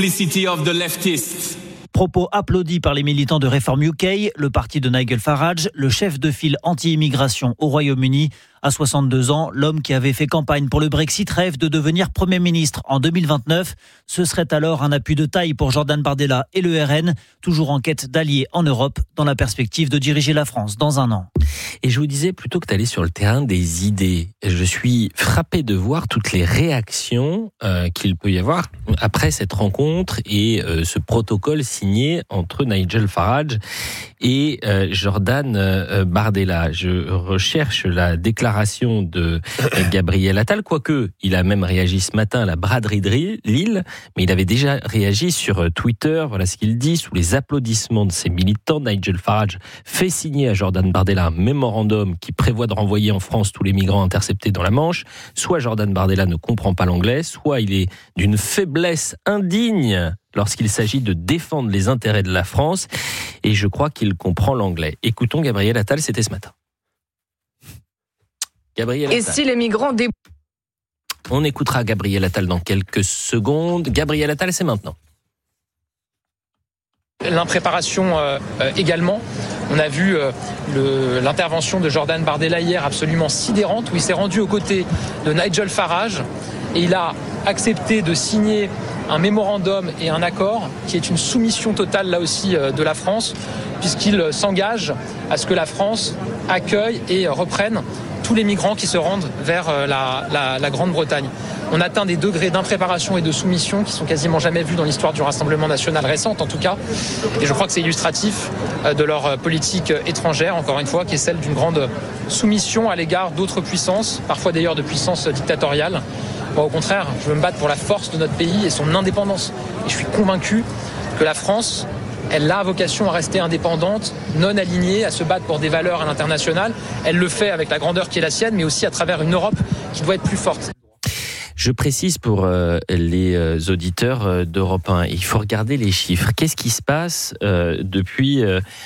Propos applaudis par les militants de Reform UK, le parti de Nigel Farage, le chef de file anti-immigration au Royaume-Uni. À 62 ans, l'homme qui avait fait campagne pour le Brexit rêve de devenir Premier ministre en 2029. Ce serait alors un appui de taille pour Jordan Bardella et le RN, toujours en quête d'alliés en Europe, dans la perspective de diriger la France dans un an. Et je vous disais, plutôt que d'aller sur le terrain des idées, je suis frappé de voir toutes les réactions qu'il peut y avoir après cette rencontre et ce protocole signé entre Nigel Farage et Jordan Bardella. Je recherche la déclaration de Gabriel Attal, quoique il a même réagi ce matin à la braderie de Lille, mais il avait déjà réagi sur Twitter. Voilà ce qu'il dit: sous les applaudissements de ses militants, Nigel Farage fait signer à Jordan Bardella un mémorandum qui prévoit de renvoyer en France tous les migrants interceptés dans la Manche. Soit Jordan Bardella ne comprend pas l'anglais, soit il est d'une faiblesse indigne lorsqu'il s'agit de défendre les intérêts de la France, et je crois qu'il comprend l'anglais. Écoutons Gabriel Attal, c'était ce matin. Gabriel Attal. Et si les migrants On écoutera Gabriel Attal dans quelques secondes. Gabriel Attal, c'est maintenant. L'impréparation également. On a vu l'intervention de Jordan Bardella hier absolument sidérante, où il s'est rendu aux côtés de Nigel Farage et il a accepté de signer un mémorandum et un accord qui est une soumission totale là aussi de la France, puisqu'il s'engage à ce que la France accueille et reprenne tous les migrants qui se rendent vers la Grande-Bretagne. On atteint des degrés d'impréparation et de soumission qui sont quasiment jamais vus dans l'histoire du Rassemblement national récente en tout cas. Et je crois que c'est illustratif de leur politique étrangère, encore une fois, qui est celle d'une grande soumission à l'égard d'autres puissances, parfois d'ailleurs de puissances dictatoriales. Moi, au contraire, je veux me battre pour la force de notre pays et son indépendance. Et je suis convaincu que la France, elle a vocation à rester indépendante, non alignée, à se battre pour des valeurs à l'international. Elle le fait avec la grandeur qui est la sienne, mais aussi à travers une Europe qui doit être plus forte. Je précise pour les auditeurs d'Europe 1, il faut regarder les chiffres. Qu'est-ce qui se passe depuis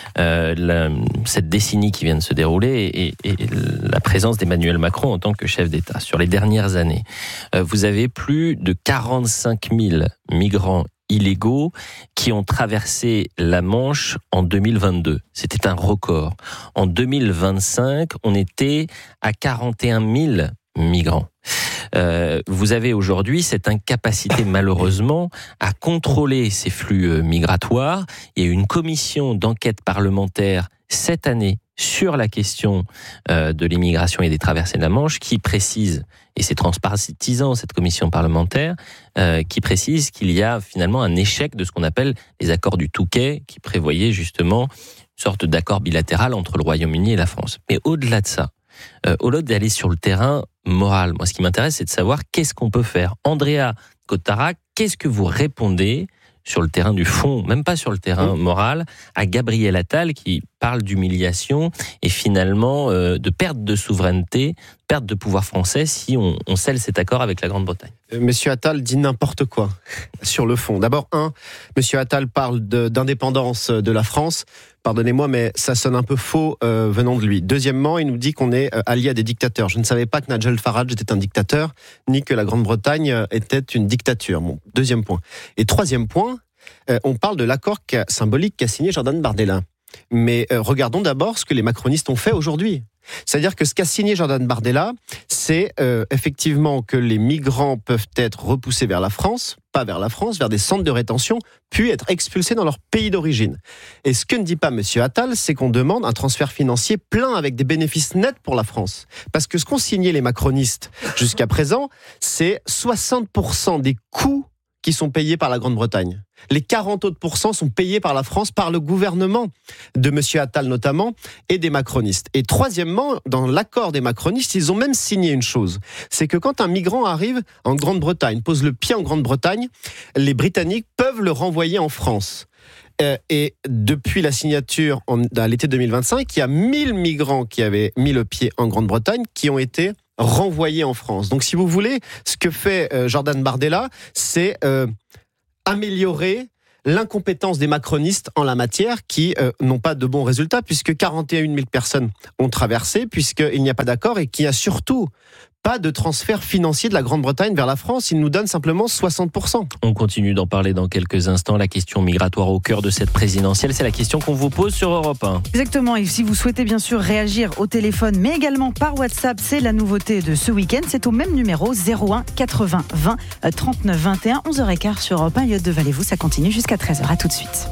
cette décennie qui vient de se dérouler et la présence d'Emmanuel Macron en tant que chef d'État sur les dernières années? Vous avez plus de 45 000 migrants illégaux qui ont traversé la Manche en 2022. C'était un record. En 2025, on était à 41 000 migrants. Vous avez aujourd'hui cette incapacité malheureusement à contrôler ces flux migratoires. Il y a eu une commission d'enquête parlementaire cette année sur la question de l'immigration et des traversées de la Manche qui précise, et c'est transpartisan cette commission parlementaire, qui précise qu'il y a finalement un échec de ce qu'on appelle les accords du Touquet qui prévoyaient justement une sorte d'accord bilatéral entre le Royaume-Uni et la France. Mais au-delà de ça, au-delà d'aller sur le terrain moral, moi ce qui m'intéresse c'est de savoir qu'est-ce qu'on peut faire. Andrea Cotara, qu'est-ce que vous répondez sur le terrain du fond, même pas sur le terrain moral, à Gabriel Attal qui parle d'humiliation et finalement de perte de souveraineté, perte de pouvoir français si on scelle cet accord avec la Grande-Bretagne? Monsieur Attal dit n'importe quoi sur le fond. D'abord, Monsieur Attal parle d'indépendance de la France. Pardonnez-moi, mais ça sonne un peu faux venant de lui. Deuxièmement, il nous dit qu'on est allié à des dictateurs. Je ne savais pas que Nigel Farage était un dictateur, ni que la Grande-Bretagne était une dictature. Bon, deuxième point. Et troisième point, on parle de l'accord symbolique qu'a signé Jordan Bardella. Mais regardons d'abord ce que les macronistes ont fait aujourd'hui. C'est-à-dire que ce qu'a signé Jordan Bardella, c'est effectivement que les migrants peuvent être repoussés vers la France, pas vers la France, vers des centres de rétention, puis être expulsés dans leur pays d'origine. Et ce que ne dit pas M. Attal, c'est qu'on demande un transfert financier plein avec des bénéfices nets pour la France. Parce que ce qu'ont signé les macronistes jusqu'à présent, c'est 60% des coûts qui sont payés par la Grande-Bretagne. Les 40 autres % sont payés par la France, par le gouvernement de M. Attal notamment, et des macronistes. Et troisièmement, dans l'accord des macronistes, ils ont même signé une chose. C'est que quand un migrant arrive en Grande-Bretagne, pose le pied en Grande-Bretagne, les Britanniques peuvent le renvoyer en France. Et depuis la signature à l'été 2025, il y a 1000 migrants qui avaient mis le pied en Grande-Bretagne qui ont été renvoyés en France. Donc si vous voulez, ce que fait Jordan Bardella, c'est améliorer l'incompétence des macronistes en la matière qui n'ont pas de bons résultats puisque 41 000 personnes ont traversé, puisqu'il n'y a pas d'accord et qu'il n'y a surtout pas de transfert financier de la Grande-Bretagne vers la France. Il nous donne simplement 60%. On continue d'en parler dans quelques instants. La question migratoire au cœur de cette présidentielle, c'est la question qu'on vous pose sur Europe 1. Exactement. Et si vous souhaitez bien sûr réagir au téléphone, mais également par WhatsApp, c'est la nouveauté de ce week-end. C'est au même numéro 01 80 20 39 21, 11h15 sur Europe 1. Elliot Deval-et-vous, ça continue jusqu'à 13h. À tout de suite.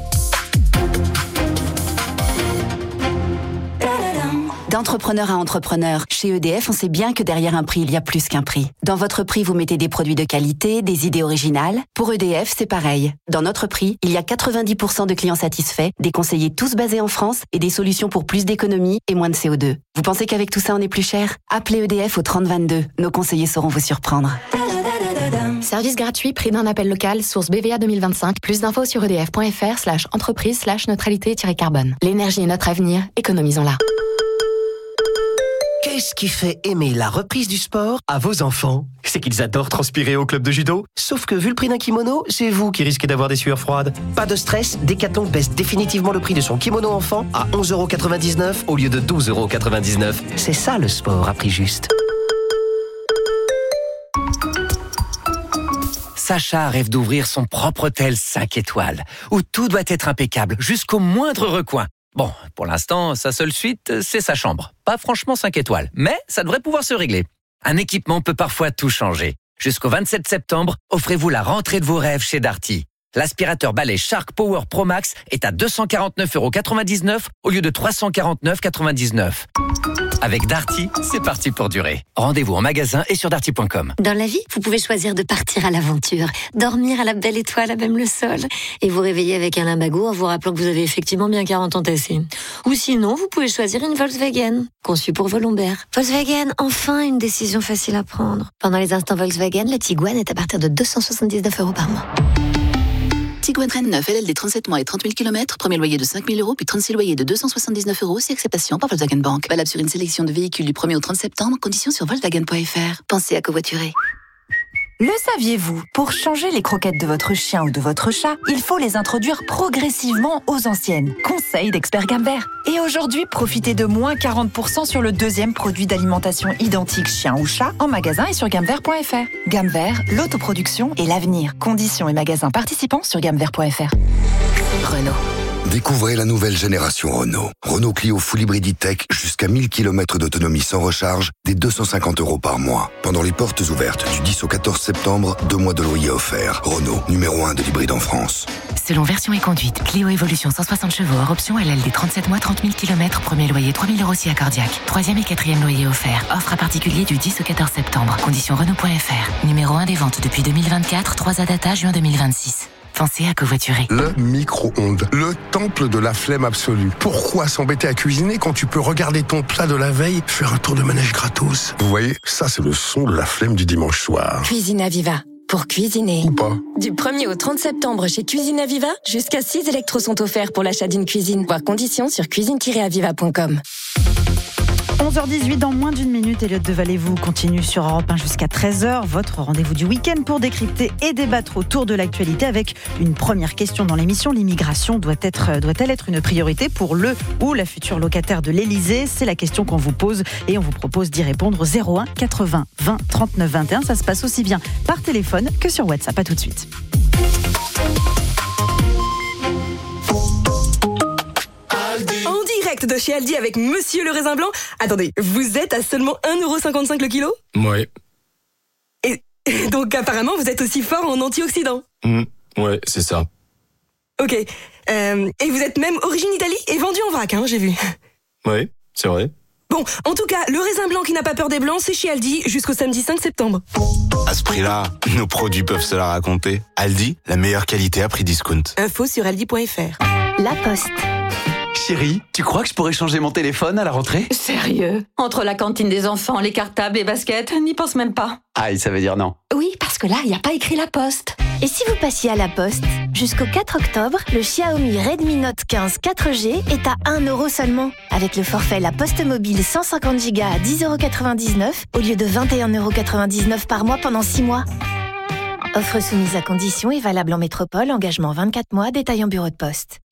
D'entrepreneur à entrepreneur, chez EDF, on sait bien que derrière un prix, il y a plus qu'un prix. Dans votre prix, vous mettez des produits de qualité, des idées originales. Pour EDF, c'est pareil. Dans notre prix, il y a 90% de clients satisfaits, des conseillers tous basés en France et des solutions pour plus d'économie et moins de CO2. Vous pensez qu'avec tout ça, on est plus cher ? Appelez EDF au 3022. Nos conseillers sauront vous surprendre. Service gratuit, prix d'un appel local, source BVA 2025. Plus d'infos sur edf.fr/entreprise/neutralité-carbone. L'énergie est notre avenir, économisons-la. Qu'est-ce qui fait aimer la reprise du sport à vos enfants ? C'est qu'ils adorent transpirer au club de judo. Sauf que vu le prix d'un kimono, c'est vous qui risquez d'avoir des sueurs froides. Pas de stress, Decathlon baisse définitivement le prix de son kimono enfant à 11,99€ au lieu de 12,99€. C'est ça le sport à prix juste. Sacha rêve d'ouvrir son propre hôtel 5 étoiles, où tout doit être impeccable, jusqu'au moindre recoin. Bon, pour l'instant, sa seule suite, c'est sa chambre. Pas franchement 5 étoiles, mais ça devrait pouvoir se régler. Un équipement peut parfois tout changer. Jusqu'au 27 septembre, offrez-vous la rentrée de vos rêves chez Darty. L'aspirateur balai Shark Power Pro Max est à 249,99€ au lieu de 349,99€. Avec Darty, c'est parti pour durer. Rendez-vous en magasin et sur darty.com. Dans la vie, vous pouvez choisir de partir à l'aventure, dormir à la belle étoile à même le sol, et vous réveiller avec un limbago en vous rappelant que vous avez effectivement bien 40 ans tassés. Ou sinon, vous pouvez choisir une Volkswagen, conçue pour vos lombaires. Volkswagen, enfin une décision facile à prendre. Pendant les instants Volkswagen, la Tiguan est à partir de 279€ par mois. Tiguan Reine 9, LLD 37 mois et 30 000 km, premier loyer de 5 000€, puis 36 loyers de 279€, si acceptation par Volkswagen Bank. Valable sur une sélection de véhicules du 1er au 30 septembre, conditions sur Volkswagen.fr. Pensez à covoiturer. Le saviez-vous ? Pour changer les croquettes de votre chien ou de votre chat, il faut les introduire progressivement aux anciennes. Conseil d'expert Gamme Vert. Et aujourd'hui, profitez de moins 40% sur le deuxième produit d'alimentation identique chien ou chat en magasin et sur gammevert.fr. Gamme Vert, l'autoproduction et l'avenir. Conditions et magasins participants sur gammevert.fr. Renault. Découvrez la nouvelle génération Renault. Renault Clio Full Hybrid E-Tech jusqu'à 1000 km d'autonomie sans recharge, dès 250€ par mois. Pendant les portes ouvertes du 10 au 14 septembre, 2 mois de loyer offerts. Renault, numéro 1 de l'hybride en France. Selon version et conduite, Clio Evolution 160 chevaux hors option LLD 37 mois, 30 000 km, premier loyer 3 000€ si accordiaque. Troisième et quatrième loyer offert. Offre à particulier du 10 au 14 septembre. Conditions Renault.fr. Numéro 1 des ventes depuis 2024, 3 Adata, juin 2026. Pensez à covoiturer. Le micro-ondes, le temple de la flemme absolue. Pourquoi s'embêter à cuisiner quand tu peux regarder ton plat de la veille, faire un tour de manège gratos ? Vous voyez, ça c'est le son de la flemme du dimanche soir. Cuisine Aviva. Pour cuisiner. Ou pas. Du 1er au 30 septembre chez Cuisine Aviva, jusqu'à 6 électros sont offerts pour l'achat d'une cuisine. Voir conditions sur cuisine-aviva.com. 11h18, dans moins d'une minute, Elliot Deval-et-vous continue sur Europe 1 jusqu'à 13h. Votre rendez-vous du week-end pour décrypter et débattre autour de l'actualité avec une première question dans l'émission. L'immigration doit-elle être une priorité pour le ou la future locataire de l'Elysée ? C'est la question qu'on vous pose et on vous propose d'y répondre 01 80 20 39 21. Ça se passe aussi bien par téléphone que sur WhatsApp. À tout de suite. En direct direct de chez Aldi avec Monsieur le raisin blanc. Attendez, vous êtes à seulement 1,55€ le kilo ? Ouais. Et donc apparemment, vous êtes aussi fort en antioxydants. Ouais, c'est ça. Ok. Et vous êtes même origine Italie et vendu en vrac, j'ai vu. Ouais, c'est vrai. Bon, en tout cas, le raisin blanc qui n'a pas peur des blancs, c'est chez Aldi jusqu'au samedi 5 septembre. À ce prix-là, nos produits peuvent se la raconter. Aldi, la meilleure qualité à prix discount. Info sur aldi.fr. La Poste. Chérie, tu crois que je pourrais changer mon téléphone à la rentrée ? Sérieux ? Entre la cantine des enfants, les cartables, les baskets, n'y pense même pas. Aïe, ça veut dire non. Oui, parce que là, il n'y a pas écrit La Poste. Et si vous passiez à La Poste ? Jusqu'au 4 octobre, le Xiaomi Redmi Note 15 4G est à 1€ seulement. Avec le forfait La Poste Mobile 150 Go à 10,99€ au lieu de 21,99€ par mois pendant 6 mois. Offre soumise à conditions et valable en métropole, engagement 24 mois, détail en bureau de poste.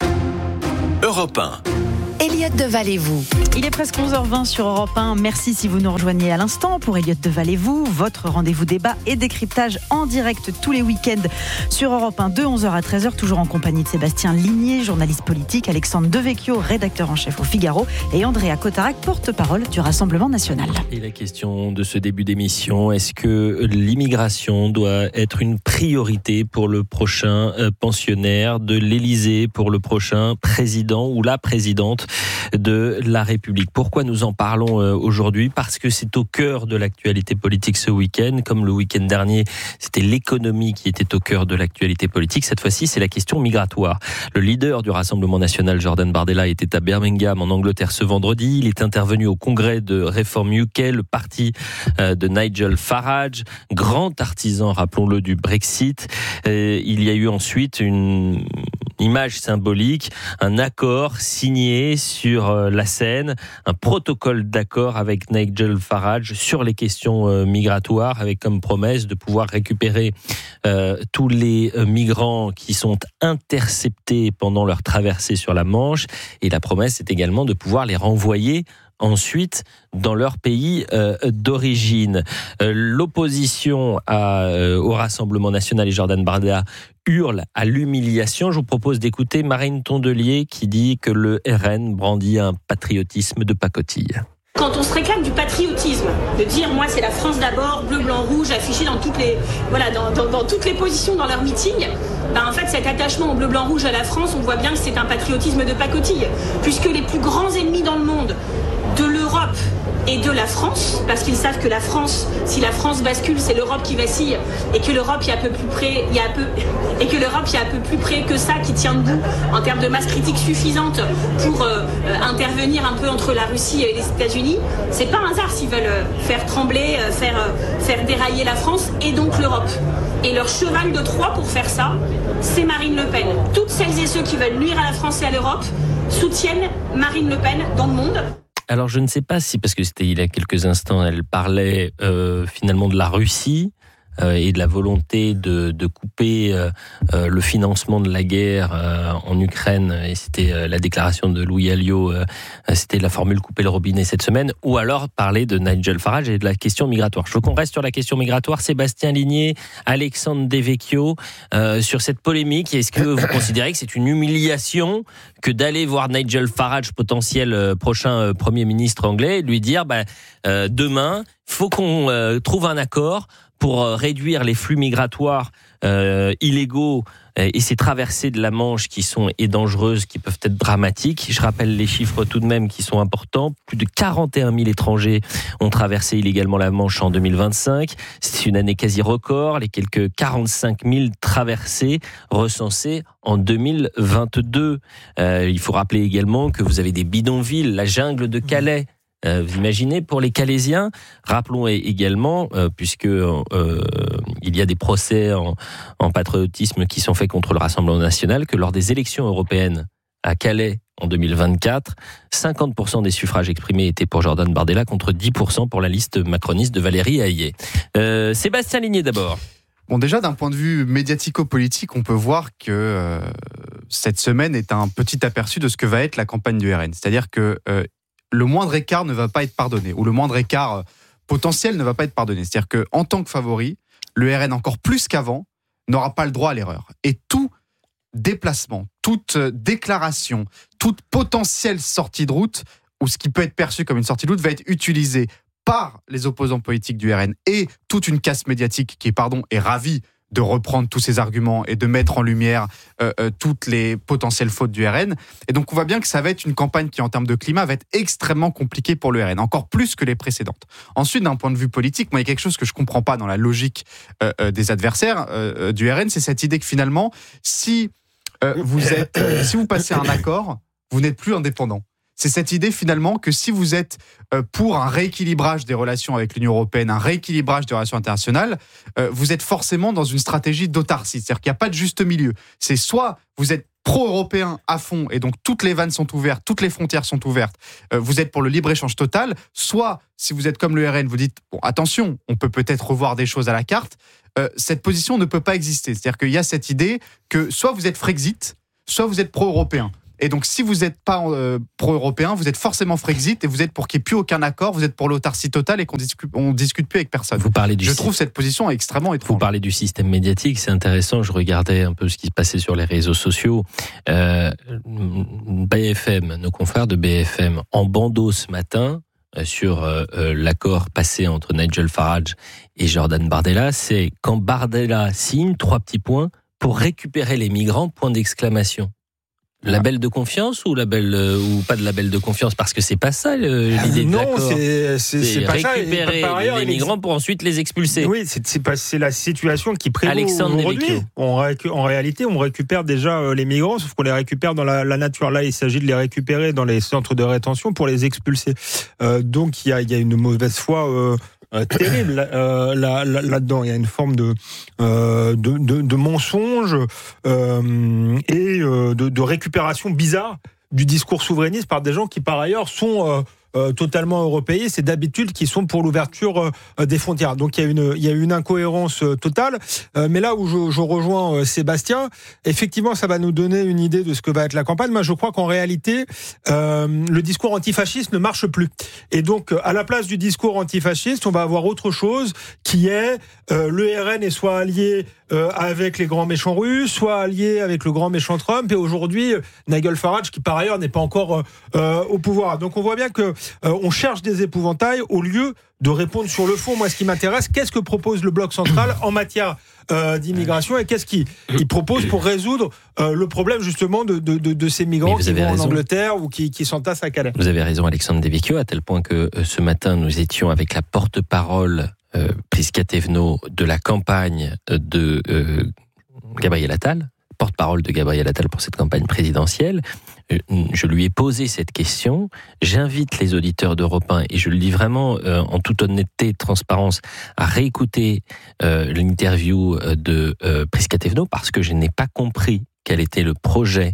Europe 1. Elliott Deval et vous. Il est presque 11h20 sur Europe 1. Merci si vous nous rejoignez à l'instant pour Elliott Deval et vous, votre rendez-vous débat et décryptage en direct tous les week-ends sur Europe 1 de 11h à 13h, toujours en compagnie de Sébastien Ligné, journaliste politique, Alexandre Devecchio, rédacteur en chef au Figaro, et Andrea Cotarac, porte-parole du Rassemblement national. Et la question de ce début d'émission, est-ce que l'immigration doit être une priorité pour le prochain pensionnaire de l'Élysée, pour le prochain président ou la présidente de la République? Pourquoi nous en parlons aujourd'hui? Parce que c'est au cœur de l'actualité politique ce week-end. Comme le week-end dernier, c'était l'économie qui était au cœur de l'actualité politique. Cette fois-ci, c'est la question migratoire. Le leader du Rassemblement national, Jordan Bardella, était à Birmingham, en Angleterre, ce vendredi. Il est intervenu au congrès de Reform UK, le parti de Nigel Farage, grand artisan, rappelons-le, du Brexit. Il y a eu ensuite une image symbolique, un accord signé sur la scène, un protocole d'accord avec Nigel Farage sur les questions migratoires, avec comme promesse de pouvoir récupérer tous les migrants qui sont interceptés pendant leur traversée sur la Manche, et la promesse est également de pouvoir les renvoyer ensuite dans leur pays d'origine. L'opposition au Rassemblement national et Jordan Bardella hurle à l'humiliation. Je vous propose d'écouter Marine Tondelier qui dit que le RN brandit un patriotisme de pacotille. Quand on se réclame du patriotisme, de dire moi c'est la France d'abord, bleu, blanc, rouge, affiché dans toutes les dans toutes les positions dans leur meeting, en fait cet attachement au bleu, blanc, rouge à la France, on voit bien que c'est un patriotisme de pacotille, puisque les plus grands ennemis dans le monde de l'Europe et de la France, parce qu'ils savent que la France, si la France bascule, c'est l'Europe qui vacille, et que l'Europe y a un peu plus près, que ça qui tient debout en termes de masse critique suffisante pour intervenir un peu entre la Russie et les États-Unis. C'est pas un hasard s'ils veulent faire trembler, faire dérailler la France et donc l'Europe. Et leur cheval de Troie pour faire ça, c'est Marine Le Pen. Toutes celles et ceux qui veulent nuire à la France et à l'Europe soutiennent Marine Le Pen dans le monde. Alors je ne sais pas si, parce que c'était il y a quelques instants, elle parlait finalement de la Russie et de la volonté de couper le financement de la guerre en Ukraine, et c'était la déclaration de Louis Alliot, c'était la formule couper le robinet cette semaine, ou alors parler de Nigel Farage et de la question migratoire. Je veux qu'on reste sur la question migratoire. Sébastien Ligné, Alexandre Devecchio, sur cette polémique, est-ce que vous considérez que c'est une humiliation que d'aller voir Nigel Farage, potentiel prochain Premier ministre anglais, et de lui dire demain, il faut qu'on trouve un accord pour réduire les flux migratoires illégaux et ces traversées de la Manche qui sont dangereuses, qui peuvent être dramatiques. Je rappelle les chiffres tout de même qui sont importants. Plus de 41 000 étrangers ont traversé illégalement la Manche en 2025. C'est une année quasi record. Les quelques 45 000 traversées recensées en 2022. Il faut rappeler également que vous avez des bidonvilles, la jungle de Calais. Vous imaginez pour les Calaisiens, rappelons également, puisque il y a des procès en patriotisme qui sont faits contre le Rassemblement national, que lors des élections européennes à Calais en 2024, 50% des suffrages exprimés étaient pour Jordan Bardella contre 10% pour la liste macroniste de Valérie Hayet. Sébastien Ligné d'abord. Bon, déjà, d'un point de vue médiatico-politique, on peut voir que cette semaine est un petit aperçu de ce que va être la campagne du RN. C'est-à-dire que le moindre écart ne va pas être pardonné, ou le moindre écart potentiel ne va pas être pardonné. C'est-à-dire qu'en tant que favori, le RN, encore plus qu'avant, n'aura pas le droit à l'erreur. Et tout déplacement, toute déclaration, toute potentielle sortie de route, ou ce qui peut être perçu comme une sortie de route, va être utilisé par les opposants politiques du RN et toute une caste médiatique qui, est ravie de reprendre tous ces arguments et de mettre en lumière toutes les potentielles fautes du RN. Et donc, on voit bien que ça va être une campagne qui, en termes de climat, va être extrêmement compliquée pour le RN, encore plus que les précédentes. Ensuite, d'un point de vue politique, moi, il y a quelque chose que je ne comprends pas dans la logique des adversaires du RN, c'est cette idée que finalement, si vous passez un accord, vous n'êtes plus indépendant. C'est cette idée finalement que si vous êtes pour un rééquilibrage des relations avec l'Union européenne, un rééquilibrage des relations internationales, vous êtes forcément dans une stratégie d'autarcie. C'est-à-dire qu'il n'y a pas de juste milieu. C'est soit vous êtes pro-européen à fond et donc toutes les vannes sont ouvertes, toutes les frontières sont ouvertes, vous êtes pour le libre-échange total, soit si vous êtes comme le RN, vous dites bon, attention, on peut peut-être revoir des choses à la carte, cette position ne peut pas exister. C'est-à-dire qu'il y a cette idée que soit vous êtes Frexit, soit vous êtes pro-européen. Et donc, si vous n'êtes pas pro-européen, vous êtes forcément Frexit et vous êtes pour qu'il n'y ait plus aucun accord, vous êtes pour l'autarcie totale et qu'on discute plus avec personne. Je trouve cette position extrêmement étrange. Vous parlez du système médiatique, c'est intéressant. Je regardais un peu ce qui se passait sur les réseaux sociaux. BFM, nos confrères de BFM, en bandeau ce matin, sur l'accord passé entre Nigel Farage et Jordan Bardella, c'est quand Bardella signe 3 petits points pour récupérer les migrants, point d'exclamation. Label de confiance ou pas de label de confiance, parce que c'est pas ça l'idée de l'accord. Non, c'est pas ça. Récupérer les migrants pour ensuite les expulser. Oui, c'est la situation qui prévaut Alexandre aujourd'hui. En réalité, on récupère déjà les migrants, sauf qu'on les récupère dans la nature. Là, il s'agit de les récupérer dans les centres de rétention pour les expulser. Donc, il y a une mauvaise foi terrible là-dedans. Il y a une forme de mensonge et de récupération bizarre du discours souverainiste par des gens qui par ailleurs sont totalement européistes, c'est d'habitude qui sont pour l'ouverture des frontières. Donc il y a une incohérence totale. Mais là où je rejoins Sébastien, effectivement, ça va nous donner une idée de ce que va être la campagne. Moi, je crois qu'en réalité, le discours antifasciste ne marche plus. Et donc, à la place du discours antifasciste, on va avoir autre chose qui est le RN est soit allié avec les grands méchants russes, soit allié avec le grand méchant Trump, et aujourd'hui Nigel Farage qui par ailleurs n'est pas encore au pouvoir. Donc on voit bien que on cherche des épouvantails au lieu de répondre sur le fond. Moi, ce qui m'intéresse, qu'est-ce que propose le bloc central en matière d'immigration et qu'est-ce qu'il propose pour résoudre le problème justement de ces migrants qui vont en Angleterre ou qui s'entassent à Calais. Vous avez raison, Alexandre Devecchio, à tel point que ce matin nous étions avec la porte-parole Prisca Thévenot de la campagne de Gabriel Attal, porte-parole de Gabriel Attal pour cette campagne présidentielle. Je lui ai posé cette question. J'invite les auditeurs d'Europe 1, et je le dis vraiment en toute honnêteté et transparence, à réécouter l'interview de Prisca Thévenot, parce que je n'ai pas compris quel était le projet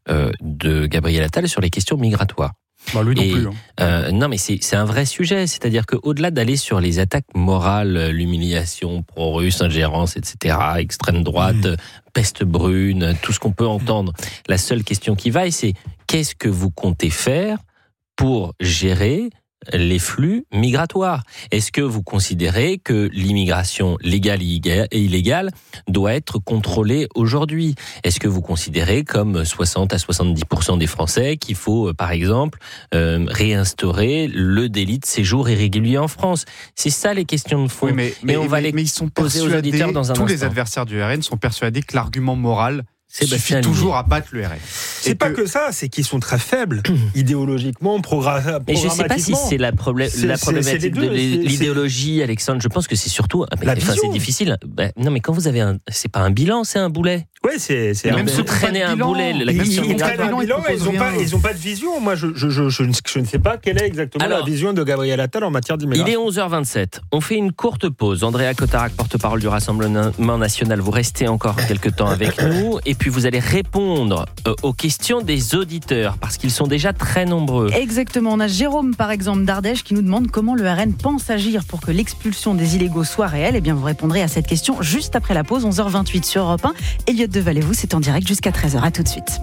de Gabriel Attal sur les questions migratoires. Bah lui non plus. Non, mais c'est un vrai sujet. C'est-à-dire qu'au-delà d'aller sur les attaques morales, l'humiliation pro-russe, ingérence, etc., extrême droite, peste brune, tout ce qu'on peut entendre, la seule question qui vaille, c'est qu'est-ce que vous comptez faire pour gérer les flux migratoires? Est-ce que vous considérez que l'immigration légale et illégale doit être contrôlée aujourd'hui? Est-ce que vous considérez, comme 60 à 70% des Français, qu'il faut, par exemple, réinstaurer le délit de séjour irrégulier en France? C'est ça les questions de fond. Oui, mais on va les ils sont poser aux auditeurs dans un instant. Tous les adversaires du RN sont persuadés que l'argument moral suffit toujours à battre le RN. C'est pas que ça, c'est qu'ils sont très faibles idéologiquement, programmatiquement. Mais je sais pas si c'est la problématique de l'idéologie, Alexandre. Je pense que c'est surtout c'est difficile. Non, mais quand vous avez c'est pas un bilan, c'est un boulet. Oui, c'est même sous traîner un boulet. Ils traînent un bilan, ils ont pas de vision. Moi, je ne sais pas quelle est exactement la vision de Gabriel Attal en matière d'immigration. Il est 11h27. On fait une courte pause. Andrea Cotarac, porte-parole du Rassemblement national, vous restez encore quelques temps avec nous, et puis vous allez répondre aux questions des auditeurs, parce qu'ils sont déjà très nombreux. Exactement. On a Jérôme, par exemple, d'Ardèche, qui nous demande comment le RN pense agir pour que l'expulsion des illégaux soit réelle. Eh bien, vous répondrez à cette question juste après la pause, 11h28 sur Europe 1. Elliot Deval-et-vous, c'est en direct jusqu'à 13h. À tout de suite.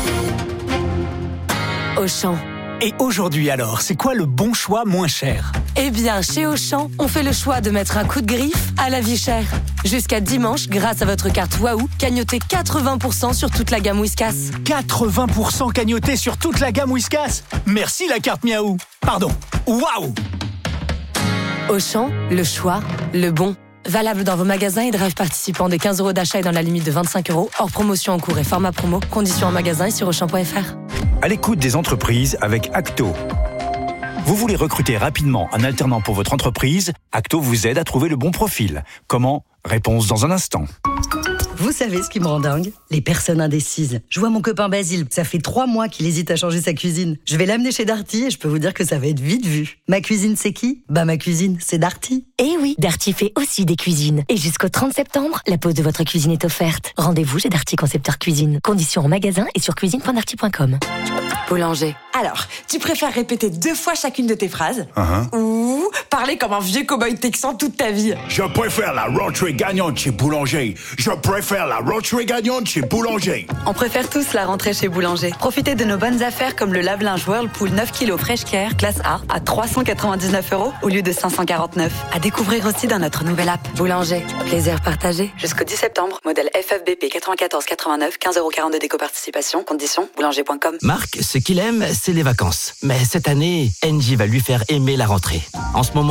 Auchan. Et aujourd'hui alors, c'est quoi le bon choix moins cher ? Eh bien, chez Auchan, on fait le choix de mettre un coup de griffe à la vie chère. Jusqu'à dimanche, grâce à votre carte Waouh, cagnotez 80% sur toute la gamme Whiskas. 80% cagnoté sur toute la gamme Whiskas. Merci la carte Miaou. Pardon, Waouh. Auchan, le choix, le bon. Valable dans vos magasins et drive participants de 15 € d'achat et dans la limite de 25 €. Hors promotion en cours et format promo. Conditions en magasin et sur auchan.fr. À l'écoute des entreprises avec Acto. Vous voulez recruter rapidement un alternant pour votre entreprise? Acto vous aide à trouver le bon profil. Comment? Réponse dans un instant. Vous savez ce qui me rend dingue? Les personnes indécises. Je vois mon copain Basile, ça fait 3 mois qu'il hésite à changer sa cuisine. Je vais l'amener chez Darty et je peux vous dire que ça va être vite vu. Ma cuisine, c'est qui? Bah ma cuisine, c'est Darty. Eh oui, Darty fait aussi des cuisines. Et jusqu'au 30 septembre, la pose de votre cuisine est offerte. Rendez-vous chez Darty Concepteur Cuisine. Conditions en magasin et sur cuisine.darty.com. Boulanger. Alors, tu préfères répéter 2 fois chacune de tes phrases ou parler comme un vieux cow-boy texan toute ta vie? Je préfère la rentrée gagnante chez Boulanger. Je préfère la rentrée gagnante chez Boulanger. On préfère tous la rentrée chez Boulanger. Profitez de nos bonnes affaires comme le lave-linge Whirlpool 9 kg Fresh Care classe A à 399 € au lieu de 549. À découvrir aussi dans notre nouvelle app. Boulanger, plaisir partagé. Jusqu'au 10 septembre, modèle FFBP 9489, 15,42 € d'éco-participation. Conditions, boulanger.com. Marc, ce qu'il aime, c'est les vacances. Mais cette année, Engie va lui faire aimer la rentrée. En ce moment,